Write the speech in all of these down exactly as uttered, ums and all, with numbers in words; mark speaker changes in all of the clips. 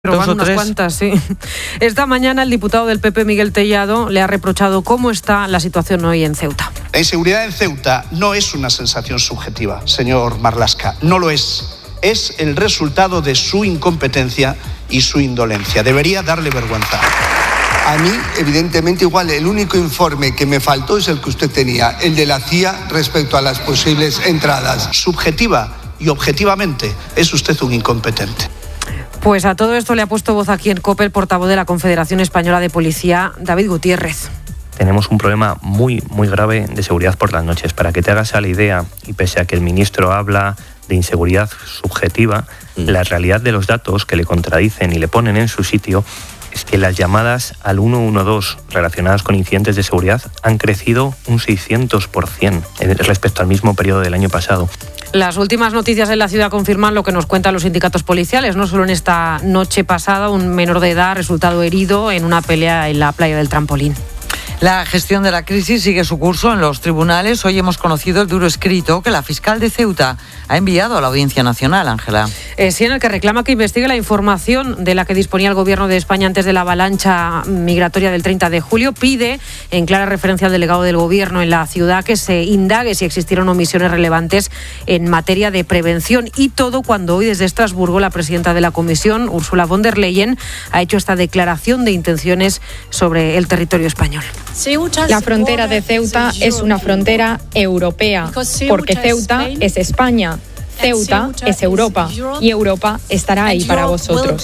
Speaker 1: Robando unas cuantas, sí. Esta mañana el diputado del P P, Miguel Tellado, le ha reprochado cómo está la situación hoy en Ceuta.
Speaker 2: La inseguridad en Ceuta no es una sensación subjetiva, señor Marlaska, no lo es. Es el resultado de su incompetencia y su indolencia. Debería darle vergüenza.
Speaker 3: A mí, evidentemente, igual el único informe que me faltó es el que usted tenía, el de la C I A respecto a las posibles entradas.
Speaker 2: Subjetiva y objetivamente es usted un incompetente.
Speaker 1: Pues a todo esto le ha puesto voz aquí en COPE el portavoz de la Confederación Española de Policía, David Gutiérrez.
Speaker 4: Tenemos un problema muy, muy grave de seguridad por las noches. Para que te hagas a la idea, y pese a que el ministro habla de inseguridad subjetiva, mm. la realidad de los datos que le contradicen y le ponen en su sitio es que las llamadas al uno uno dos relacionadas con incidentes de seguridad han crecido un seiscientos por ciento respecto al mismo periodo del año pasado.
Speaker 1: Las últimas noticias en la ciudad confirman lo que nos cuentan los sindicatos policiales. No solo en esta noche pasada, un menor de edad ha resultado herido en una pelea en la playa del Trampolín.
Speaker 5: La gestión de la crisis sigue su curso en los tribunales. Hoy hemos conocido el duro escrito que la fiscal de Ceuta ha enviado a la Audiencia Nacional, Ángela.
Speaker 1: Eh, sí, en el que reclama que investigue la información de la que disponía el Gobierno de España antes de la avalancha migratoria del treinta de julio. Pide, en clara referencia al delegado del Gobierno en la ciudad, que se indague si existieron omisiones relevantes en materia de prevención. Y todo cuando hoy desde Estrasburgo la presidenta de la Comisión, Ursula von der Leyen, ha hecho esta declaración de intenciones sobre el territorio español.
Speaker 6: La frontera de Ceuta es una frontera europea, porque Ceuta es España, Ceuta es Europa y Europa estará ahí para vosotros.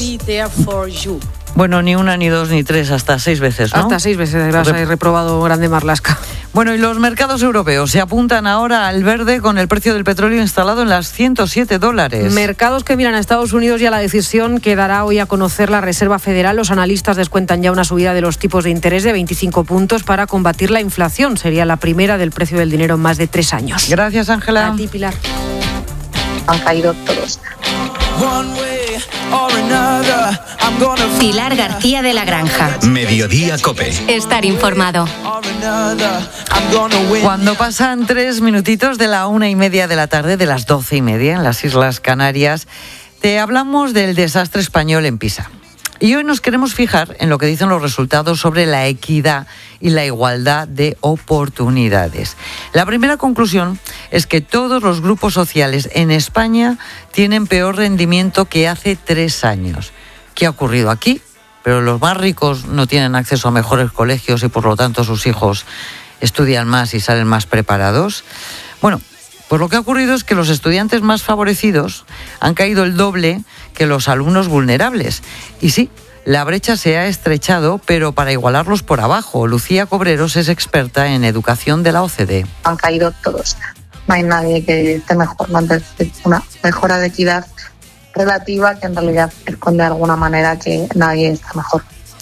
Speaker 5: Bueno, ni una, ni dos, ni tres, hasta seis veces, ¿no?
Speaker 1: Hasta seis veces vas a ir reprobado, grande Marlaska.
Speaker 5: Bueno, y los mercados europeos se apuntan ahora al verde con el precio del petróleo instalado en las ciento siete dólares.
Speaker 1: Mercados que miran a Estados Unidos y a la decisión que dará hoy a conocer la Reserva Federal. Los analistas descuentan ya una subida de los tipos de interés de veinticinco puntos para combatir la inflación. Sería la primera del precio del dinero en más de tres años.
Speaker 5: Gracias, Ángela.
Speaker 1: A ti, Pilar.
Speaker 7: Han caído todos.
Speaker 8: Pilar García de la Granja.
Speaker 9: Mediodía COPE.
Speaker 8: Estar informado.
Speaker 5: Cuando pasan tres minutitos de la una y media de la tarde, de las doce y media en las Islas Canarias, te hablamos del desastre español en Pisa. Y hoy nos queremos fijar en lo que dicen los resultados sobre la equidad y la igualdad de oportunidades. La primera conclusión es que todos los grupos sociales en España tienen peor rendimiento que hace tres años. ¿Qué ha ocurrido aquí? Pero los más ricos no tienen acceso a mejores colegios y por lo tanto sus hijos estudian más y salen más preparados. Bueno, pues lo que ha ocurrido es que los estudiantes más favorecidos han caído el doble que los alumnos vulnerables. Y sí, la brecha se ha estrechado, pero para igualarlos por abajo. Lucía Cobreros es experta en educación de la O C D E.
Speaker 7: Han caído todos. No hay nadie que esté mejor. No hay una mejora de equidad relativa que en realidad esconde de alguna manera que nadie está mejor.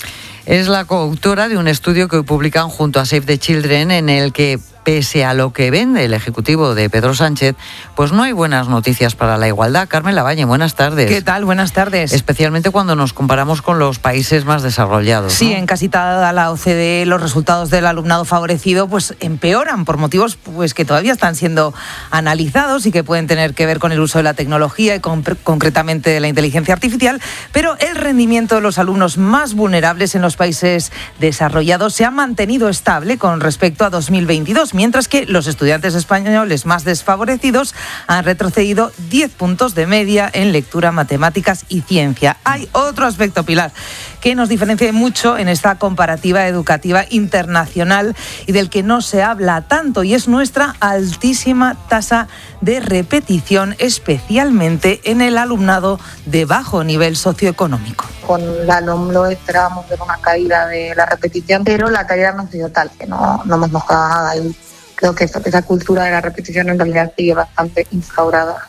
Speaker 5: Es la coautora de un estudio que hoy publican junto a Save the Children, en el que, pese a lo que vende el ejecutivo de Pedro Sánchez, pues no hay buenas noticias para la igualdad. Carmen Lavalle, buenas tardes.
Speaker 10: ¿Qué tal? Buenas tardes.
Speaker 5: Especialmente cuando nos comparamos con los países más desarrollados, ¿no?
Speaker 10: Sí, en casi toda la O C D E los resultados del alumnado favorecido pues empeoran por motivos pues que todavía están siendo analizados y que pueden tener que ver con el uso de la tecnología y con, concretamente de la inteligencia artificial, pero el rendimiento de los alumnos más vulnerables en los países desarrollados se ha mantenido estable con respecto a dos mil veintidós. Mientras que los estudiantes españoles más desfavorecidos han retrocedido diez puntos de media en lectura, matemáticas y ciencia. Hay otro aspecto, Pilar, que nos diferencia mucho en esta comparativa educativa internacional y del que no se habla tanto, y es nuestra altísima tasa de repetición, especialmente en el alumnado de bajo nivel socioeconómico.
Speaker 7: Con la LOMLOE esperábamos ver una caída de la repetición, pero la caída no ha sido tal, que no, no hemos mejorado nada. Y creo que esa cultura de la repetición en realidad sigue bastante instaurada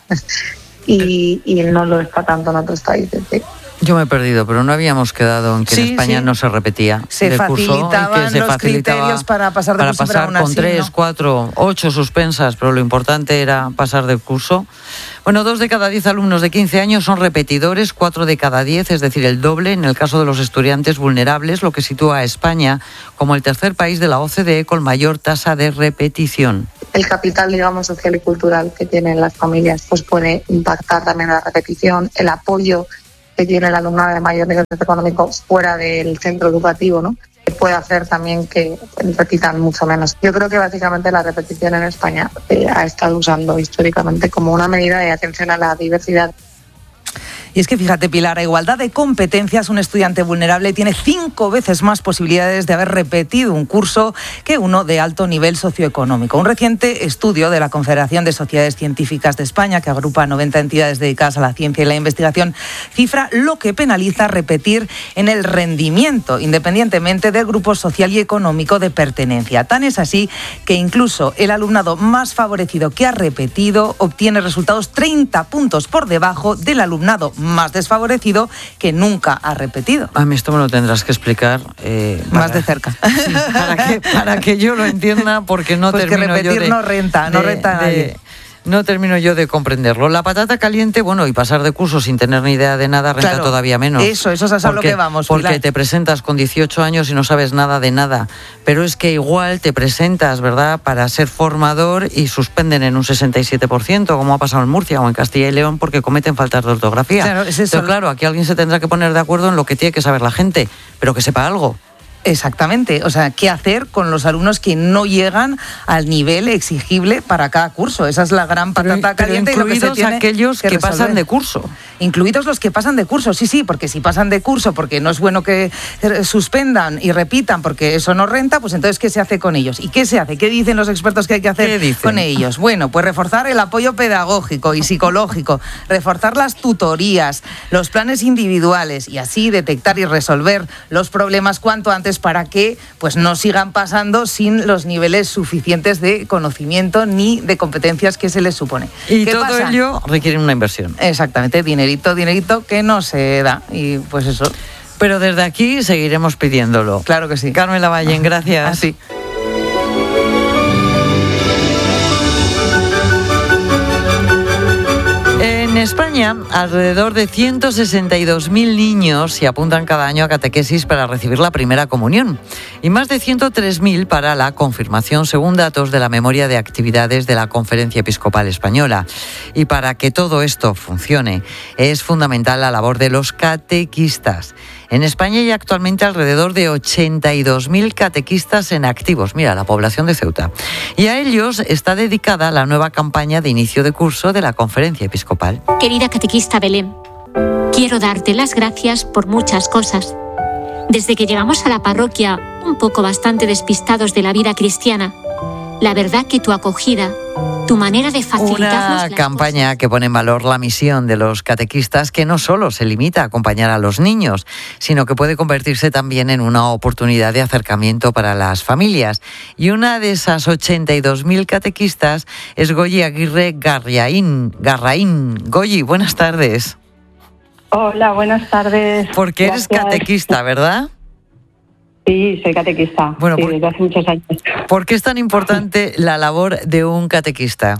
Speaker 7: y, y no lo está tanto en otros países. ¿Sí?
Speaker 5: Yo me he perdido, pero no habíamos quedado en que
Speaker 10: sí,
Speaker 5: en España
Speaker 10: sí.
Speaker 5: no se repetía.
Speaker 10: Se
Speaker 5: de
Speaker 10: facilitaban
Speaker 5: curso y que se
Speaker 10: los
Speaker 5: facilitaba
Speaker 10: criterios para pasar de
Speaker 5: para
Speaker 10: curso,
Speaker 5: pasar
Speaker 10: pero aún
Speaker 5: con
Speaker 10: así,
Speaker 5: tres,
Speaker 10: ¿no?
Speaker 5: cuatro, ocho suspensas, pero lo importante era pasar de curso. Bueno, dos de cada diez alumnos de quince años son repetidores, cuatro de cada diez, es decir, el doble en el caso de los estudiantes vulnerables, lo que sitúa a España como el tercer país de la O C D E con mayor tasa de repetición.
Speaker 7: El capital, digamos, social y cultural que tienen las familias pues puede impactar también la repetición, el apoyo que tiene el alumnado de mayor nivel socioeconómico fuera del centro educativo, ¿no? Puede hacer también que repitan mucho menos. Yo creo que básicamente la repetición en España eh, ha estado usando históricamente como una medida de atención a la diversidad.
Speaker 10: Y es que fíjate, Pilar, a igualdad de competencias, un estudiante vulnerable tiene cinco veces más posibilidades de haber repetido un curso que uno de alto nivel socioeconómico. Un reciente estudio de la Confederación de Sociedades Científicas de España, que agrupa noventa entidades dedicadas a la ciencia y la investigación, cifra lo que penaliza repetir en el rendimiento, independientemente del grupo social y económico de pertenencia. Tan es así que incluso el alumnado más favorecido que ha repetido obtiene resultados treinta puntos por debajo del alumnado más desfavorecido que nunca ha repetido.
Speaker 5: A mí esto me lo tendrás que explicar eh,
Speaker 10: para, más de cerca.
Speaker 5: Sí, para, que, para que yo lo entienda, porque no
Speaker 10: pues
Speaker 5: termino
Speaker 10: que repetir
Speaker 5: yo de,
Speaker 10: no renta, no
Speaker 5: de,
Speaker 10: renta a nadie.
Speaker 5: De, no termino yo de comprenderlo. La patata caliente, bueno, y pasar de curso sin tener ni idea de nada renta
Speaker 10: claro,
Speaker 5: todavía menos.
Speaker 10: Eso, eso es a lo que vamos.
Speaker 5: Porque
Speaker 10: Pilar.
Speaker 5: te presentas con dieciocho años y no sabes nada de nada. Pero es que igual te presentas, ¿verdad?, para ser formador y suspenden en un sesenta y siete por ciento, como ha pasado en Murcia o en Castilla y León, porque cometen faltas de ortografía.
Speaker 10: Claro, es eso.
Speaker 5: Pero claro, aquí alguien se tendrá que poner de acuerdo en lo que tiene que saber la gente, pero que sepa algo.
Speaker 10: Exactamente, o sea, ¿qué hacer con los alumnos que no llegan al nivel exigible para cada curso? Esa es la gran patata
Speaker 5: pero,
Speaker 10: caliente.
Speaker 5: Pero incluidos
Speaker 10: y lo que se tiene
Speaker 5: aquellos que,
Speaker 10: que
Speaker 5: pasan de curso.
Speaker 10: Incluidos los que pasan de curso, sí, sí, porque si pasan de curso, porque no es bueno que suspendan y repitan, porque eso no renta, pues entonces, ¿qué se hace con ellos? ¿Y qué se hace? ¿Qué dicen los expertos que hay que hacer con ellos? Bueno, pues reforzar el apoyo pedagógico y psicológico, reforzar las tutorías, los planes individuales y así detectar y resolver los problemas cuanto antes para que pues no sigan pasando sin los niveles suficientes de conocimiento ni de competencias que se les supone.
Speaker 5: Y
Speaker 10: ¿Qué
Speaker 5: todo
Speaker 10: pasa?
Speaker 5: ello requiere una inversión.
Speaker 10: Exactamente, dinerito, dinerito que no se da y pues eso.
Speaker 5: Pero desde aquí seguiremos pidiéndolo.
Speaker 10: Claro que sí.
Speaker 5: Carmen Lavallén, gracias.
Speaker 10: Así.
Speaker 5: En España, alrededor de ciento sesenta y dos mil niños se apuntan cada año a catequesis para recibir la primera comunión y más de ciento tres mil para la confirmación, según datos de la memoria de actividades de la Conferencia Episcopal Española. Y para que todo esto funcione, es fundamental la labor de los catequistas. En España hay actualmente alrededor de ochenta y dos mil catequistas en activos. Mira, la población de Ceuta. Y a ellos está dedicada la nueva campaña de inicio de curso de la Conferencia Episcopal.
Speaker 9: Querida catequista Belén, quiero darte las gracias por muchas cosas. Desde que llegamos a la parroquia, un poco bastante despistados de la vida cristiana, la verdad que tu acogida, tu manera de facilitarnos...
Speaker 5: Una campaña que pone en valor la misión de los catequistas, que no solo se limita a acompañar a los niños, sino que puede convertirse también en una oportunidad de acercamiento para las familias. Y una de esas ochenta y dos mil catequistas es Goyi Aguirre Garraín. Garraín. Goyi, buenas tardes.
Speaker 11: Hola, buenas tardes.
Speaker 5: Porque eres
Speaker 11: Gracias.
Speaker 5: catequista, ¿verdad?
Speaker 11: Sí, soy catequista,
Speaker 5: bueno,
Speaker 11: sí,
Speaker 5: por,
Speaker 11: desde hace muchos años.
Speaker 5: ¿Por qué es tan importante la labor de un catequista?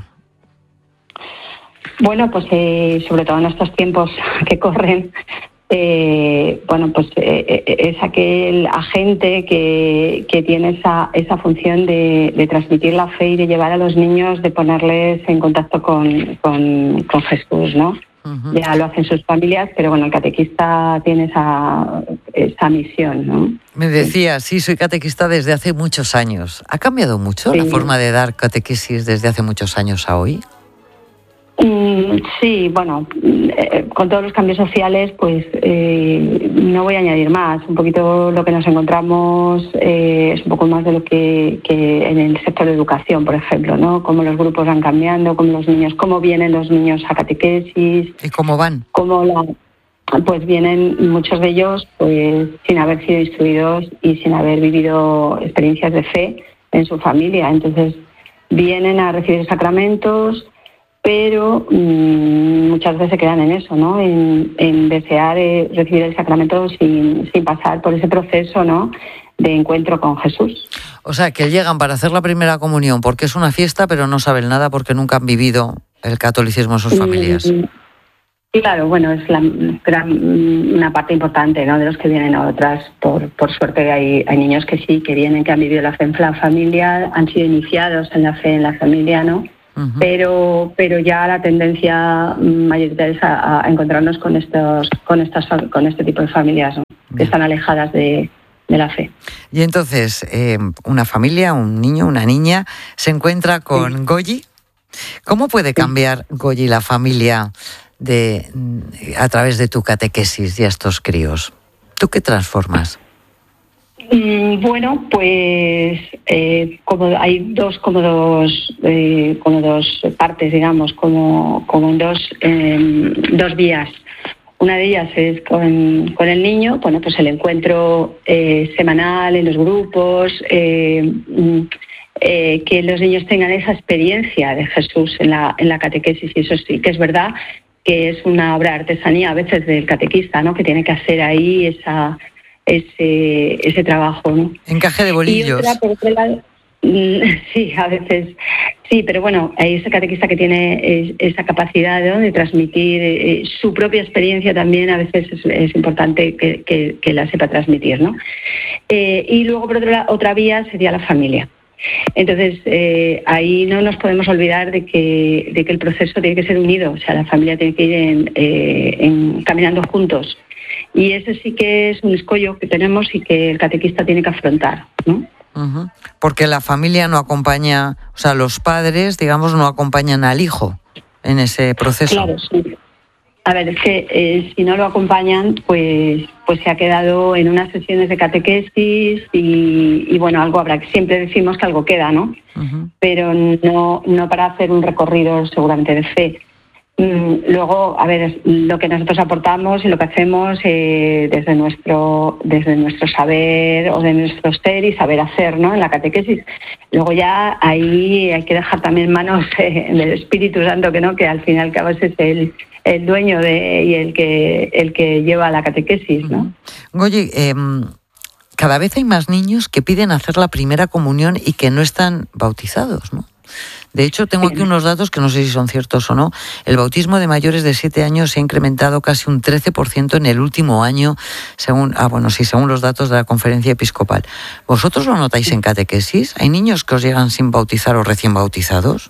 Speaker 11: Bueno, pues eh, sobre todo en estos tiempos que corren, eh, bueno, pues eh, es aquel agente que, que tiene esa, esa función de, de transmitir la fe y de llevar a los niños, de ponerles en contacto con, con, con Jesús, ¿no? Uh-huh. Ya lo hacen sus familias, pero bueno, el catequista tiene esa, esa misión, ¿no?
Speaker 5: Me decía, sí, soy catequista desde hace muchos años. ¿Ha cambiado mucho sí. la forma de dar catequesis desde hace muchos años a hoy?
Speaker 11: Mm, sí, bueno, eh, con todos los cambios sociales, pues eh, no voy a añadir más. Un poquito lo que nos encontramos eh, es un poco más de lo que, que en el sector de educación, por ejemplo, ¿no? Cómo los grupos van cambiando, cómo los niños, cómo vienen los niños a catequesis.
Speaker 5: ¿Y cómo van?
Speaker 11: Cómo la, pues vienen muchos de ellos pues sin haber sido instruidos y sin haber vivido experiencias de fe en su familia. Entonces vienen a recibir sacramentos, pero mmm, muchas veces se quedan en eso, ¿no? En, en desear eh, recibir el sacramento sin, sin pasar por ese proceso, ¿no?, de encuentro con Jesús.
Speaker 5: O sea, que llegan para hacer la primera comunión porque es una fiesta, pero no saben nada porque nunca han vivido el catolicismo en sus familias.
Speaker 11: Mm, claro, bueno, es la, una parte importante, ¿no?, de los que vienen a otras. Por, por suerte hay, hay niños que sí, que vienen, que han vivido la fe en la familia, han sido iniciados en la fe en la familia, ¿no?, Uh-huh. Pero, pero ya la tendencia mayoritaria es a, a encontrarnos con estos, con estas, con este tipo de familias, ¿no? Que están alejadas de, de la fe.
Speaker 5: Y entonces, eh, una familia, un niño, una niña, se encuentra con sí. Goyi. ¿Cómo puede cambiar, sí. Goyi, la familia de a través de tu catequesis y a estos críos? ¿Tú qué transformas?
Speaker 11: Bueno, pues eh, como hay dos como dos eh, como dos partes, digamos, como como en dos eh, dos vías. Una de ellas es con, con el niño, bueno, pues el encuentro eh, semanal en los grupos, eh, eh, que los niños tengan esa experiencia de Jesús en la en la catequesis, y eso sí que es verdad que es una obra de artesanía a veces del catequista, ¿no? Que tiene que hacer ahí esa ese ese trabajo, ¿no?
Speaker 5: Encaje de bolillos.
Speaker 11: Y otra, por otro lado, sí, a veces sí, pero bueno, hay ese catequista que tiene esa capacidad, ¿no?, de transmitir eh, su propia experiencia también. A veces es, es importante que, que, que la sepa transmitir, ¿no? Eh, y luego, por otra, otra vía sería la familia. Entonces, eh, ahí no nos podemos olvidar de que, de que el proceso tiene que ser unido, o sea, la familia tiene que ir en, eh, en, caminando juntos. Y ese sí que es un escollo que tenemos y que el catequista tiene que afrontar, ¿no?
Speaker 5: Uh-huh. Porque la familia no acompaña, o sea, los padres, digamos, no acompañan al hijo en ese proceso.
Speaker 11: Claro, sí. A ver, es que eh, si no lo acompañan, pues pues se ha quedado en unas sesiones de catequesis y, y bueno, algo habrá. Siempre decimos que algo queda, ¿no? Uh-huh. Pero no, no para hacer un recorrido seguramente de fe. Luego, a ver, lo que nosotros aportamos y lo que hacemos eh, desde nuestro desde nuestro saber o de nuestro ser y saber hacer, ¿no?, en la catequesis. Luego ya ahí hay que dejar también manos eh, del Espíritu Santo, que no, que al fin y al cabo es el, el dueño de y el que el que lleva la catequesis, ¿no?
Speaker 5: Goyi, eh, cada vez hay más niños que piden hacer la primera comunión y que no están bautizados, ¿no? De hecho, tengo aquí unos datos que no sé si son ciertos o no. El bautismo de mayores de siete años se ha incrementado casi un trece por ciento en el último año, según ah bueno sí, según los datos de la Conferencia Episcopal. ¿Vosotros lo notáis en catequesis? ¿Hay niños que os llegan sin bautizar o recién bautizados?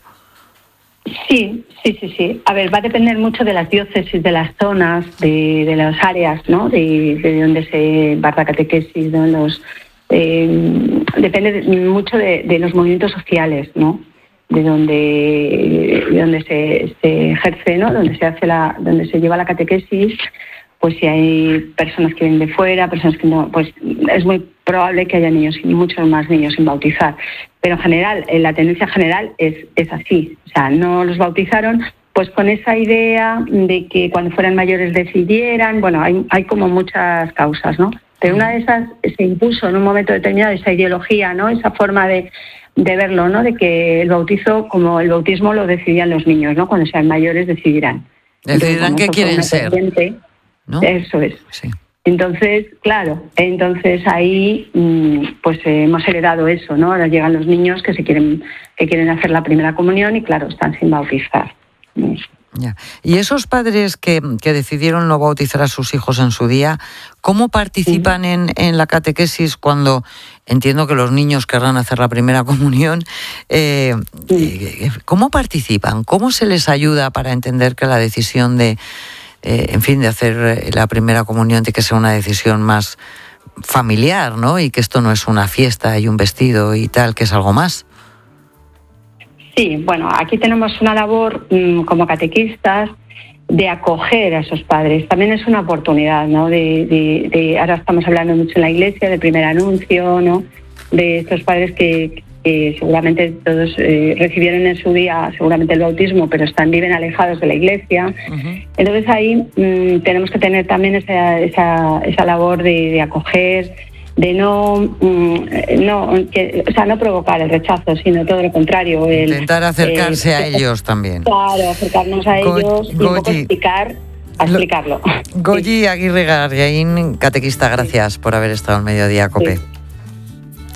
Speaker 11: Sí, sí, sí, sí. A ver, va a depender mucho de las diócesis, de las zonas, de, de las áreas, ¿no?, de, de donde se imparta catequesis, de los eh, depende mucho de, de los movimientos sociales, ¿no?, de donde de donde se, se ejerce, ¿no?, donde se hace la donde se lleva la catequesis. Pues si hay personas que vienen de fuera, personas que no, pues es muy probable que haya niños, muchos más niños sin bautizar. Pero en general, la tendencia general es es así, o sea, no los bautizaron pues con esa idea de que cuando fueran mayores decidieran. Bueno, hay hay como muchas causas, ¿no? Pero una de esas se impuso en un momento determinado esa ideología, ¿no?, esa forma de de verlo, ¿no?, de que el bautizo, como el bautismo, lo decidían los niños, ¿no?, cuando sean mayores decidirán.
Speaker 5: Decidirán qué quieren ser, ¿no?
Speaker 11: Eso es.
Speaker 5: Sí.
Speaker 11: Entonces, claro, entonces ahí pues eh, hemos heredado eso, ¿no? Ahora llegan los niños que se quieren que quieren hacer la primera comunión y claro, están sin bautizar.
Speaker 5: Ya. Y esos padres que, que decidieron no bautizar a sus hijos en su día, ¿cómo participan sí. en, en la catequesis cuando entiendo que los niños querrán hacer la primera comunión? Eh, sí. ¿Cómo participan? ¿Cómo se les ayuda para entender que la decisión de, eh, en fin, de hacer la primera comunión tiene que ser una decisión más familiar, ¿no? Y que esto no es una fiesta y un vestido y tal, que es algo más?
Speaker 11: Sí, bueno, aquí tenemos una labor mmm, como catequistas de acoger a esos padres. También es una oportunidad, ¿no? De, de, de ahora estamos hablando mucho en la Iglesia de primer anuncio, ¿no?, de estos padres que, que seguramente todos eh, recibieron en su día seguramente el bautismo, pero están viven alejados de la Iglesia. Uh-huh. Entonces ahí mmm, tenemos que tener también esa esa, esa labor de, de acoger, de no, no que, o sea, no provocar el rechazo, sino todo lo contrario. El,
Speaker 5: Intentar acercarse
Speaker 11: el,
Speaker 5: a ellos también.
Speaker 11: Claro, acercarnos a Go- ellos y Goyi, un poco explicar, a explicarlo.
Speaker 5: Goyi Aguirre Garriaín, catequista, gracias por haber estado en Mediodía Cope.
Speaker 11: Sí.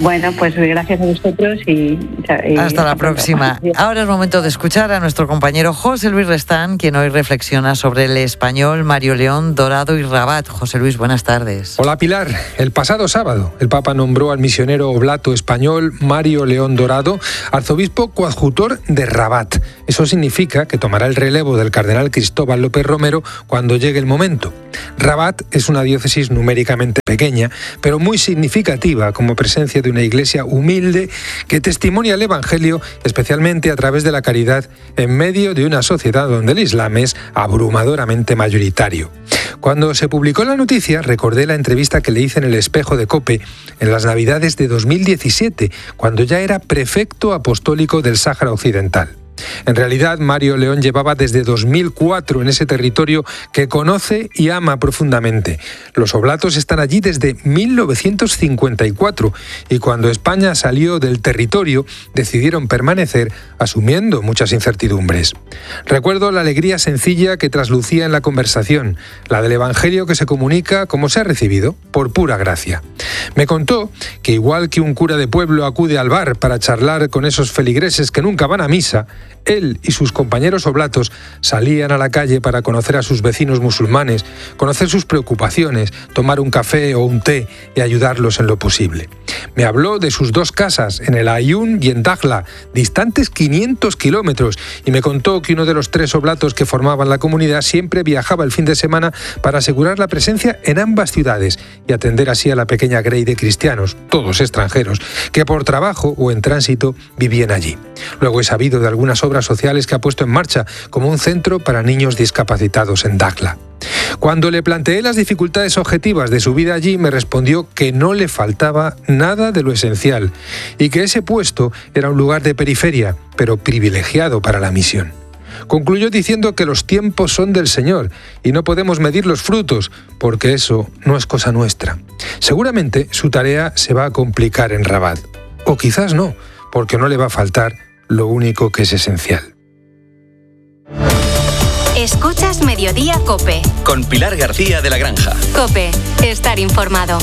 Speaker 11: Bueno, pues gracias a vosotros y... y
Speaker 5: hasta la próxima. Ahora es momento de escuchar a nuestro compañero José Luis Restán, quien hoy reflexiona sobre el español Mario León Dorado y Rabat. José Luis, buenas tardes.
Speaker 12: Hola Pilar. El pasado sábado el Papa nombró al misionero oblato español Mario León Dorado arzobispo coadjutor de Rabat. Eso significa que tomará el relevo del cardenal Cristóbal López Romero cuando llegue el momento. Rabat es una diócesis numéricamente pequeña, pero muy significativa como presencia de una iglesia humilde que testimonia el Evangelio, especialmente a través de la caridad, en medio de una sociedad donde el Islam es abrumadoramente mayoritario. Cuando se publicó la noticia, recordé la entrevista que le hice en el Espejo de COPE en las Navidades de dos mil diecisiete, cuando ya era prefecto apostólico del Sáhara Occidental. En realidad, Mario León llevaba desde dos mil cuatro en ese territorio que conoce y ama profundamente. Los oblatos están allí desde mil novecientos cincuenta y cuatro y cuando España salió del territorio decidieron permanecer asumiendo muchas incertidumbres. Recuerdo la alegría sencilla que traslucía en la conversación, la del Evangelio que se comunica como se ha recibido, por pura gracia. Me contó que igual que un cura de pueblo acude al bar para charlar con esos feligreses que nunca van a misa, él y sus compañeros oblatos salían a la calle para conocer a sus vecinos musulmanes, conocer sus preocupaciones, tomar un café o un té y ayudarlos en lo posible. Me habló de sus dos casas, en el Aaiún y en Dakhla, distantes quinientos kilómetros, y me contó que uno de los tres oblatos que formaban la comunidad siempre viajaba el fin de semana para asegurar la presencia en ambas ciudades y atender así a la pequeña grey de cristianos, todos extranjeros, que por trabajo o en tránsito vivían allí. Luego he sabido de algunas obras sociales que ha puesto en marcha, como un centro para niños discapacitados en Dakhla. Cuando le planteé las dificultades objetivas de su vida allí, me respondió que no le faltaba nada de lo esencial y que ese puesto era un lugar de periferia, pero privilegiado para la misión. Concluyó diciendo que los tiempos son del Señor y no podemos medir los frutos, porque eso no es cosa nuestra. Seguramente su tarea se va a complicar en Rabat, o quizás no, porque no le va a faltar lo único que es esencial.
Speaker 8: Escuchas Mediodía COPE.
Speaker 13: Con Pilar García de la Granja.
Speaker 8: COPE, estar informado.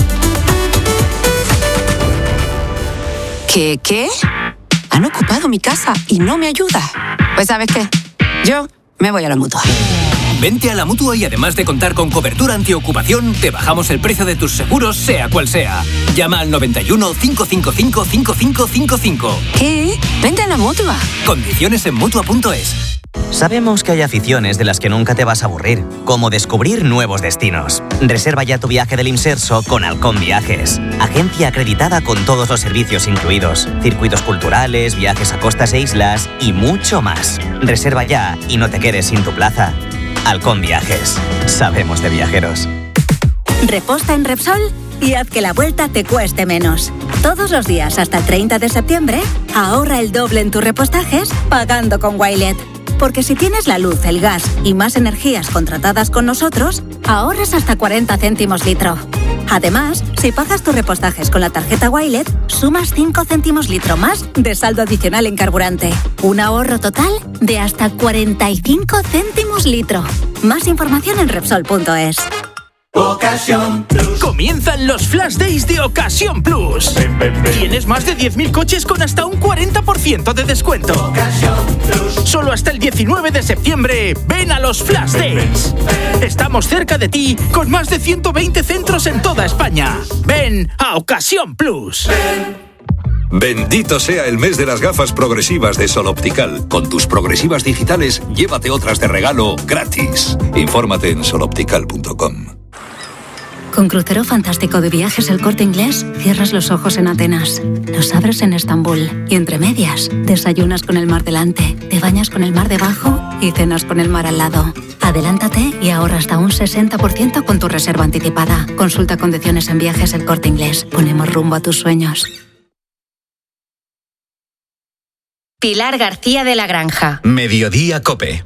Speaker 14: ¿Qué, qué? Han ocupado mi casa y no me ayuda. Pues ¿sabes qué? Yo me voy a la Mutua.
Speaker 13: Vente a la Mutua y además de contar con cobertura antiocupación, te bajamos el precio de tus seguros, sea cual sea. Llama al noventa y uno, cinco cinco cinco, cinco cinco cinco cinco.
Speaker 14: ¿Qué? Vente a la Mutua.
Speaker 13: Condiciones en Mutua punto es.
Speaker 15: Sabemos que hay aficiones de las que nunca te vas a aburrir, como descubrir nuevos destinos. Reserva ya tu viaje del Imserso con Halcón Viajes, agencia acreditada con todos los servicios incluidos, circuitos culturales, viajes a costas e islas y mucho más. Reserva ya y no te quedes sin tu plaza. Halcón Viajes, sabemos de viajeros.
Speaker 16: Reposta en Repsol y haz que la vuelta te cueste menos. Todos los días hasta el treinta de septiembre, ahorra el doble en tus repostajes pagando con Wilet. Porque si tienes la luz, el gas y más energías contratadas con nosotros, ahorras hasta cuarenta céntimos litro. Además, si pagas tus repostajes con la tarjeta Wilet, sumas cinco céntimos litro más de saldo adicional en carburante. Un ahorro total de hasta cuarenta y cinco céntimos litro. Más información en Repsol punto es.
Speaker 17: Ocasión Plus. Comienzan los Flash Days de Ocasión Plus. Ven, ven, ven. Tienes más de diez mil coches con hasta un cuarenta por ciento de descuento. Ocasión Plus. Solo hasta el diecinueve de septiembre. Ven a los Flash ven, Days. Ven, ven. Estamos cerca de ti con más de ciento veinte centros en toda España. Ven a Ocasión Plus. Ven.
Speaker 18: Bendito sea el mes de las gafas progresivas de Sol Optical. Con tus progresivas digitales, llévate otras de regalo gratis. Infórmate en sol optical punto com.
Speaker 19: Con crucero fantástico de Viajes El Corte Inglés, cierras los ojos en Atenas, los abres en Estambul y entre medias, desayunas con el mar delante, te bañas con el mar debajo y cenas con el mar al lado. Adelántate y ahorra hasta un sesenta por ciento con tu reserva anticipada. Consulta condiciones en Viajes El Corte Inglés. Ponemos rumbo a tus sueños.
Speaker 8: Pilar García de la Granja.
Speaker 13: Mediodía COPE.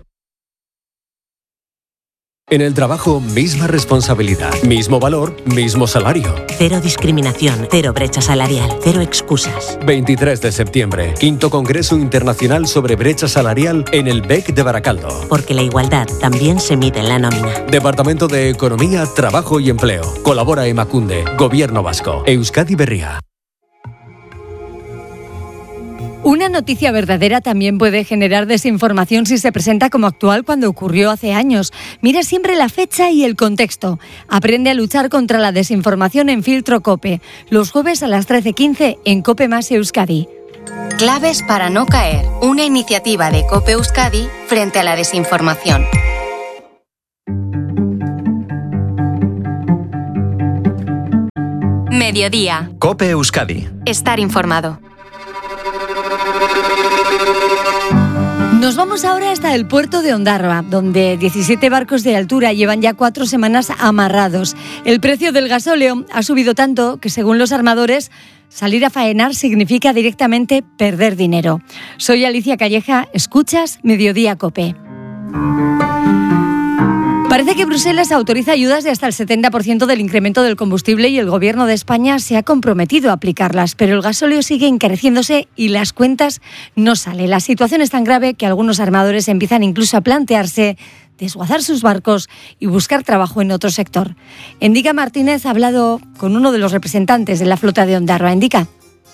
Speaker 20: En el trabajo, misma responsabilidad, mismo valor, mismo salario.
Speaker 21: Cero discriminación, cero brecha salarial, cero excusas.
Speaker 20: veintitrés de septiembre, quinto Congreso Internacional sobre Brecha Salarial en el B E C de Baracaldo.
Speaker 21: Porque la igualdad también se mide en la nómina.
Speaker 20: Departamento de Economía, Trabajo y Empleo. Colabora Emakunde, Gobierno Vasco, Euskadi Berria.
Speaker 3: Una noticia verdadera también puede generar desinformación si se presenta como actual cuando ocurrió hace años. Mira siempre la fecha y el contexto. Aprende a luchar contra la desinformación en Filtro COPE. Los jueves a las trece quince en COPE Más Euskadi.
Speaker 8: Claves para no caer. Una iniciativa de COPE Euskadi frente a la desinformación. Mediodía.
Speaker 22: COPE Euskadi.
Speaker 8: Estar informado.
Speaker 3: Nos vamos ahora hasta el puerto de Ondarroa, donde diecisiete barcos de altura llevan ya cuatro semanas amarrados. El precio del gasóleo ha subido tanto que, según los armadores, salir a faenar significa directamente perder dinero. Soy Alicia Calleja, escuchas Mediodía COPE. Parece que Bruselas autoriza ayudas de hasta el setenta por ciento del incremento del combustible y el Gobierno de España se ha comprometido a aplicarlas, pero el gasóleo sigue encareciéndose y las cuentas no salen. La situación es tan grave que algunos armadores empiezan incluso a plantearse desguazar sus barcos y buscar trabajo en otro sector. Endica Martínez ha hablado con uno de los representantes de la flota de Ondarroa. Endica.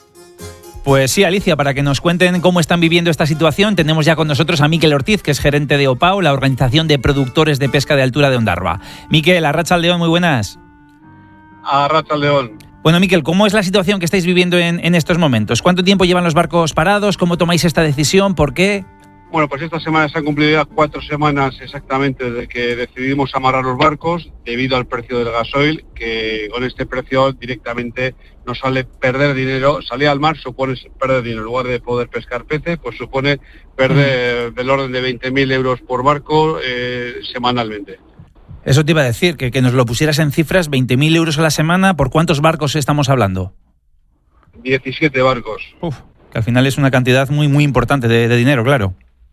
Speaker 23: Pues sí, Alicia, para que nos cuenten cómo están viviendo esta situación, tenemos ya con nosotros a Miquel Ortiz, que es gerente de OPAO, la Organización de Productores de Pesca de Altura de Ondarroa. Miquel, Arratsaldeon, muy buenas.
Speaker 24: Arratsaldeon.
Speaker 23: Bueno, Miquel, ¿cómo es la situación que estáis viviendo en, en estos momentos? ¿Cuánto tiempo llevan los barcos parados? ¿Cómo tomáis esta decisión? ¿Por qué?
Speaker 24: Bueno, pues esta semana se han cumplido ya cuatro semanas exactamente desde que decidimos amarrar los barcos debido al precio del gasoil, que con este precio directamente nos sale perder dinero. Salir al mar supone perder dinero. En lugar de poder pescar peces, pues supone perder mm. del orden de veinte mil euros por barco eh, semanalmente.
Speaker 23: Eso te iba a decir, que, que nos lo pusieras en cifras, veinte mil euros a la semana. ¿Por cuántos barcos estamos hablando?
Speaker 24: diecisiete barcos.
Speaker 23: Uf, que al final es una cantidad muy, muy importante de, de dinero, claro.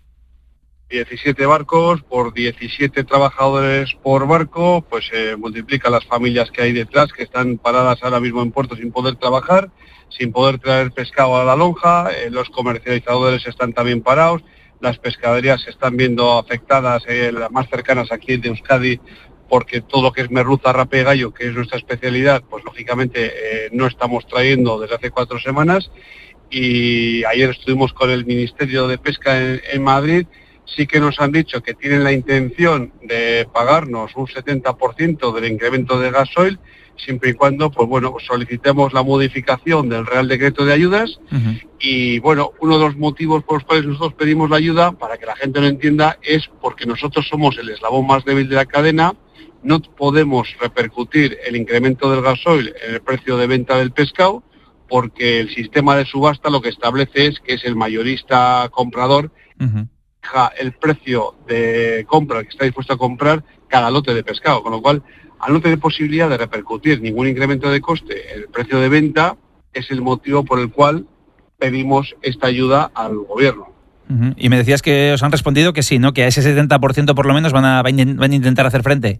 Speaker 24: diecisiete barcos por diecisiete trabajadores por barco, pues se eh, multiplica las familias que hay detrás, que están paradas ahora mismo en puerto sin poder trabajar, sin poder traer pescado a la lonja, eh, los comercializadores están también parados, las pescaderías se están viendo afectadas, eh, las más cercanas aquí de Euskadi, porque todo lo que es merluza, rape, gallo, que es nuestra especialidad, pues lógicamente eh, no estamos trayendo desde hace cuatro semanas, y ayer estuvimos con el Ministerio de Pesca en, en Madrid. Sí que nos han dicho que tienen la intención de pagarnos un setenta por ciento del incremento de gasoil, siempre y cuando, pues bueno, solicitemos la modificación del Real Decreto de Ayudas. Uh-huh. Y bueno, uno de los motivos por los cuales nosotros pedimos la ayuda, para que la gente lo entienda, es porque nosotros somos el eslabón más débil de la cadena, no podemos repercutir el incremento del gasoil en el precio de venta del pescado, porque el sistema de subasta lo que establece es que es el mayorista comprador, uh-huh, el precio de compra que está dispuesto a comprar cada lote de pescado, con lo cual, al no tener posibilidad de repercutir ningún incremento de coste en el precio de venta, es el motivo por el cual pedimos esta ayuda al gobierno.
Speaker 23: Uh-huh. Y me decías que os han respondido que sí, ¿no? Que a ese setenta por ciento por lo menos van a, van a intentar hacer frente.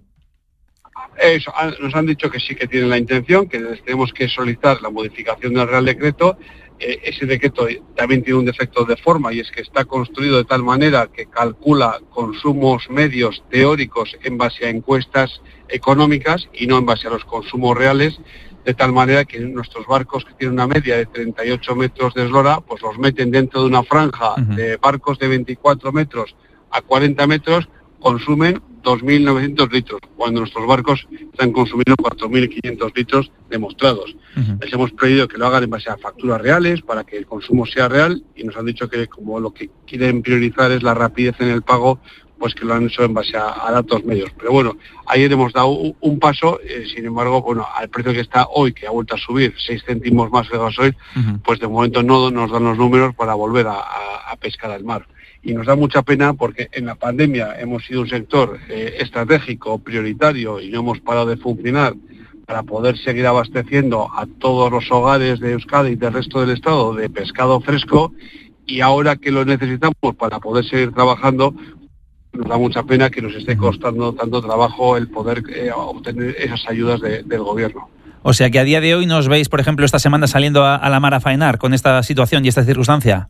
Speaker 24: Eso, nos han dicho que sí que tienen la intención, que tenemos que solicitar la modificación del Real Decreto. Eh, ese decreto también tiene un defecto de forma, y es que está construido de tal manera que calcula consumos medios teóricos en base a encuestas económicas y no en base a los consumos reales, de tal manera que nuestros barcos, que tienen una media de treinta y ocho metros de eslora, pues los meten dentro de una franja, uh-huh, de barcos de veinticuatro metros a cuarenta metros, consumen dos mil novecientos litros, cuando nuestros barcos están consumiendo cuatro mil quinientos litros demostrados. Uh-huh. Les hemos pedido que lo hagan en base a facturas reales para que el consumo sea real, y nos han dicho que como lo que quieren priorizar es la rapidez en el pago, pues que lo han hecho en base a, a datos medios. Pero bueno, ayer hemos dado un, un paso, eh, sin embargo, bueno, al precio que está hoy, que ha vuelto a subir seis céntimos más el gasoil, uh-huh, pues de momento no nos dan los números para volver a, a, a pescar al mar. Y nos da mucha pena porque en la pandemia hemos sido un sector eh, estratégico, prioritario, y no hemos parado de funcionar para poder seguir abasteciendo a todos los hogares de Euskadi y del resto del Estado de pescado fresco, y ahora que lo necesitamos para poder seguir trabajando, nos da mucha pena que nos esté costando tanto trabajo el poder eh, obtener esas ayudas de, del gobierno.
Speaker 23: O sea que a día de hoy no os veis, por ejemplo, esta semana saliendo a, a la mar a faenar con esta situación y esta circunstancia.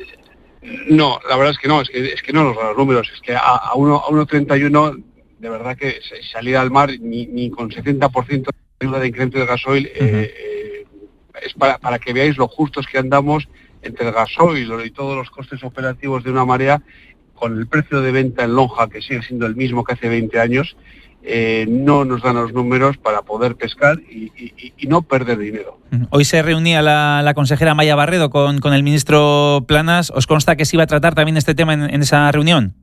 Speaker 24: No, la verdad es que no, es que, es que no nos dan los números, es que a, a uno treinta y uno, de verdad que salir al mar ni, ni con setenta por ciento de ayuda de incremento de gasoil, uh-huh, eh, eh, es para, para que veáis lo justos que andamos entre el gasoil y todos los costes operativos de una marea, con el precio de venta en lonja, que sigue siendo el mismo que hace veinte años, eh, no nos dan los números para poder pescar y, y, y no perder dinero.
Speaker 23: Hoy se reunía la, la consejera Maya Barredo con, con el ministro Planas. ¿Os consta que se iba a tratar también este tema en, en esa reunión?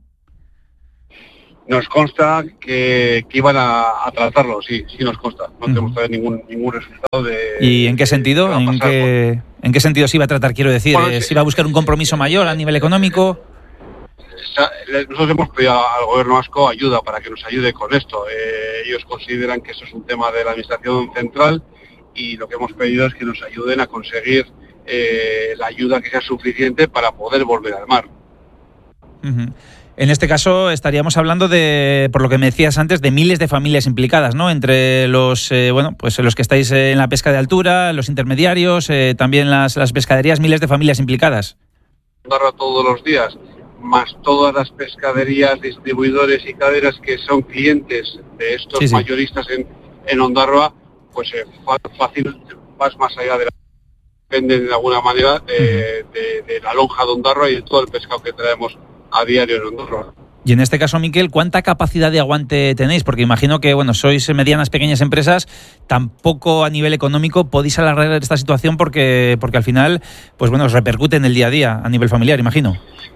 Speaker 24: Nos consta que, que iban a, a tratarlo, sí, sí nos consta. No uh-huh. tenemos todavía ningún, ningún resultado de...
Speaker 23: ¿Y en qué sentido?
Speaker 24: De,
Speaker 23: ¿En qué, por... ¿En qué sentido se iba a tratar? Quiero decir, bueno, ¿se sí, iba a buscar un compromiso mayor a nivel económico?
Speaker 24: Nosotros hemos pedido al gobierno vasco ayuda para que nos ayude con esto. Eh, ellos consideran que eso es un tema de la administración central y lo que hemos pedido es que nos ayuden a conseguir eh, la ayuda que sea suficiente para poder volver al mar.
Speaker 23: Uh-huh. En este caso estaríamos hablando de, por lo que me decías antes, de miles de familias implicadas, ¿no? Entre los, eh, bueno, pues los que estáis en la pesca de altura, los intermediarios, eh, también las, las pescaderías, miles de familias implicadas.
Speaker 24: Ondarroa todos los días, más todas las pescaderías, distribuidores y cadenas que son clientes de estos sí, sí. mayoristas en, en Ondarroa, pues eh, fácil, vas más allá de la... dependen de alguna manera de, uh-huh. de, de la lonja de Ondarroa y de todo el pescado que traemos a diario en Ondarroa.
Speaker 23: Y en este caso, Miquel, ¿cuánta capacidad de aguante tenéis? Porque imagino que, bueno, sois medianas, pequeñas empresas, tampoco a nivel económico podéis alargar esta situación porque, porque al final, pues bueno, os repercute en el día a día a nivel familiar, imagino.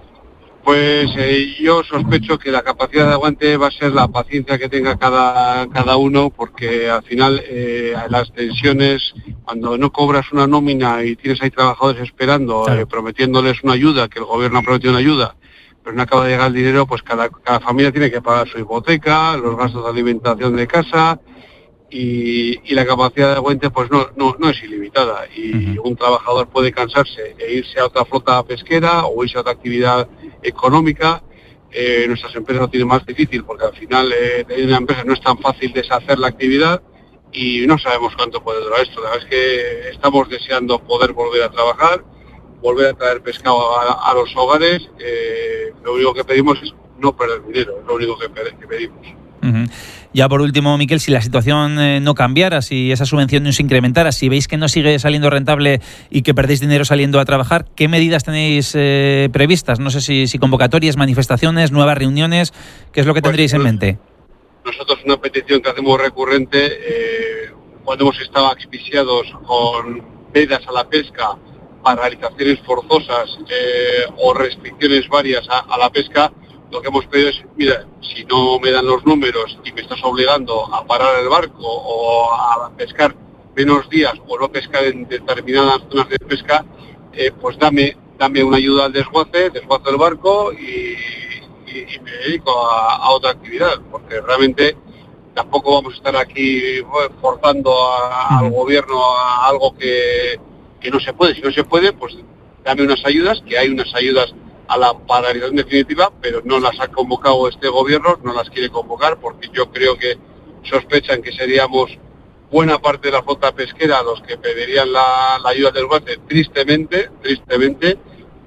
Speaker 24: Pues eh, yo sospecho que la capacidad de aguante va a ser la paciencia que tenga cada, cada uno, porque al final eh, las tensiones, cuando no cobras una nómina y tienes ahí trabajadores esperando, claro. eh, prometiéndoles una ayuda, que el gobierno ha prometido una ayuda, pero no acaba de llegar el dinero, pues cada, cada familia tiene que pagar su hipoteca, los gastos de alimentación de casa y, y la capacidad de aguante pues no, no, no es ilimitada y uh-huh. un trabajador puede cansarse e irse a otra flota pesquera o irse a otra actividad económica. Eh, nuestras empresas lo tienen más difícil porque al final eh, tener una empresa no es tan fácil deshacer la actividad y no sabemos cuánto puede durar esto. La verdad es que estamos deseando poder volver a trabajar, volver a traer pescado a, a los hogares. Eh, lo único que pedimos es no perder dinero, es lo único que, que pedimos.
Speaker 23: Uh-huh. Ya por último, Miquel, si la situación eh, no cambiara, si esa subvención no se incrementara, si veis que no sigue saliendo rentable y que perdéis dinero saliendo a trabajar, ¿qué medidas tenéis eh, previstas? No sé si, si convocatorias, manifestaciones, nuevas reuniones, ¿qué es lo que pues, tendréis en mente?
Speaker 24: Nosotros una petición que hacemos recurrente, eh, cuando hemos estado asfixiados con vedas a la pesca, paralizaciones forzosas eh, o restricciones varias a, a la pesca, lo que hemos pedido es, mira, si no me dan los números y me estás obligando a parar el barco o a pescar menos días o no pescar en determinadas zonas de pesca, eh, pues dame dame una ayuda al desguace, desguazo el barco y, y, y me dedico a, a otra actividad, porque realmente tampoco vamos a estar aquí bueno, forzando a, al gobierno a algo que, que no se puede. Si no se puede, pues dame unas ayudas, que hay unas ayudas a la paralización definitiva, pero no las ha convocado este gobierno, no las quiere convocar, porque yo creo que sospechan que seríamos buena parte de la flota pesquera los que pedirían la, la ayuda del desguace, tristemente, tristemente,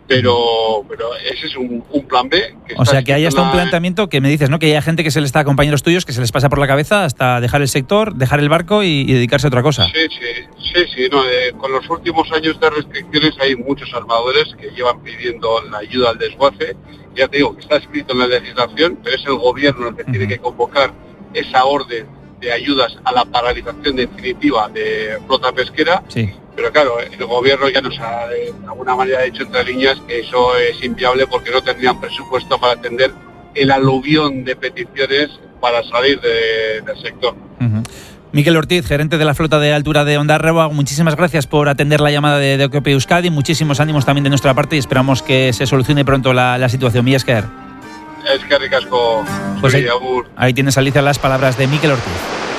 Speaker 24: pero pero ese es un, un plan B. Que
Speaker 23: o sea, que hay hasta la... un planteamiento que me dices, ¿no? Que hay gente que se le está, compañeros tuyos, que se les pasa por la cabeza hasta dejar el sector, dejar el barco y, y dedicarse a otra cosa.
Speaker 24: Sí, sí, sí, sí. No, eh, con los últimos años de restricciones hay muchos armadores que llevan pidiendo la ayuda al desguace. Ya te digo que está escrito en la legislación, pero es el gobierno el que uh-huh. tiene que convocar esa orden de ayudas a la paralización definitiva de flota pesquera.
Speaker 23: Sí.
Speaker 24: Pero claro, el gobierno ya nos ha de alguna manera dicho entre líneas que eso es inviable porque no tendrían presupuesto para atender el aluvión de peticiones para salir de, del sector.
Speaker 23: Uh-huh. Miquel Ortiz, gerente de la flota de altura de Ondarroa, muchísimas gracias por atender la llamada de, de O K P Euskadi, muchísimos ánimos también de nuestra parte y esperamos que se solucione pronto la, la situación. Mila esker.
Speaker 24: Es que ricasco.
Speaker 23: Pues ahí, ahí tienes, Alicia, las palabras de Miquel Ortiz.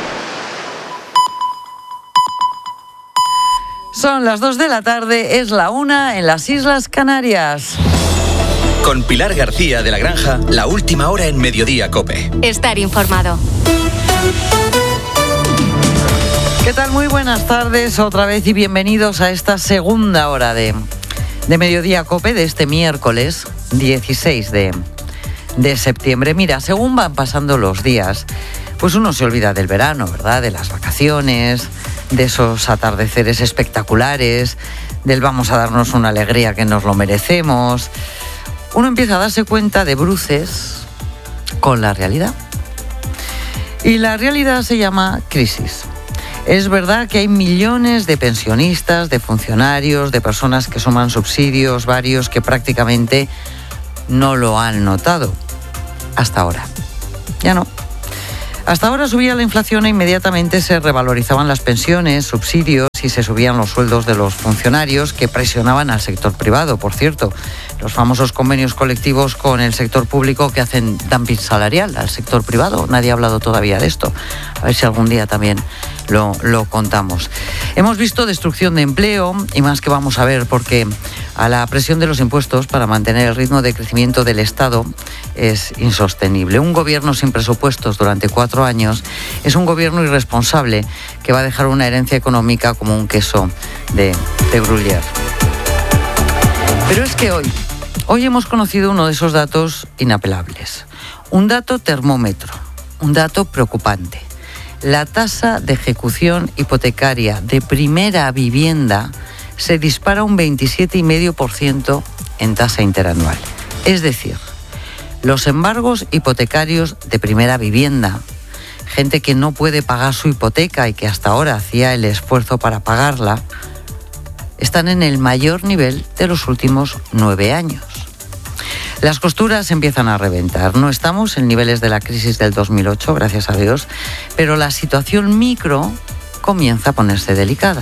Speaker 5: Son las dos de la tarde, es la una en las Islas Canarias.
Speaker 13: Con Pilar García de la Granja, la última hora en Mediodía COPE.
Speaker 8: Estar informado.
Speaker 5: ¿Qué tal? Muy buenas tardes otra vez y bienvenidos a esta segunda hora de, de Mediodía COPE de este miércoles dieciséis de, de septiembre. Mira, según van pasando los días, pues uno se olvida del verano, ¿verdad? De las vacaciones, de esos atardeceres espectaculares, del vamos a darnos una alegría que nos lo merecemos, uno empieza a darse cuenta de bruces con la realidad. Y la realidad se llama crisis. Es verdad que hay millones de pensionistas, de funcionarios, de personas que suman subsidios varios que prácticamente no lo han notado. Hasta ahora. Ya no. Hasta ahora subía la inflación e inmediatamente se revalorizaban las pensiones, subsidios y se subían los sueldos de los funcionarios que presionaban al sector privado, por cierto. Los famosos convenios colectivos con el sector público que hacen dumping salarial al sector privado. Nadie ha hablado todavía de esto. A ver si algún día también lo, lo contamos. Hemos visto destrucción de empleo y más que vamos a ver, porque a la presión de los impuestos para mantener el ritmo de crecimiento del Estado es insostenible. Un gobierno sin presupuestos durante cuatro años es un gobierno irresponsable que va a dejar una herencia económica como un queso de, de Gruyère. Pero es que hoy, hoy hemos conocido uno de esos datos inapelables. Un dato termómetro, un dato preocupante. La tasa de ejecución hipotecaria de primera vivienda se dispara un veintisiete coma cinco por ciento en tasa interanual. Es decir, los embargos hipotecarios de primera vivienda, gente que no puede pagar su hipoteca y que hasta ahora hacía el esfuerzo para pagarla, están en el mayor nivel de los últimos nueve años. Las costuras empiezan a reventar. No estamos en niveles de la crisis del dos mil ocho, gracias a Dios, pero la situación micro comienza a ponerse delicada.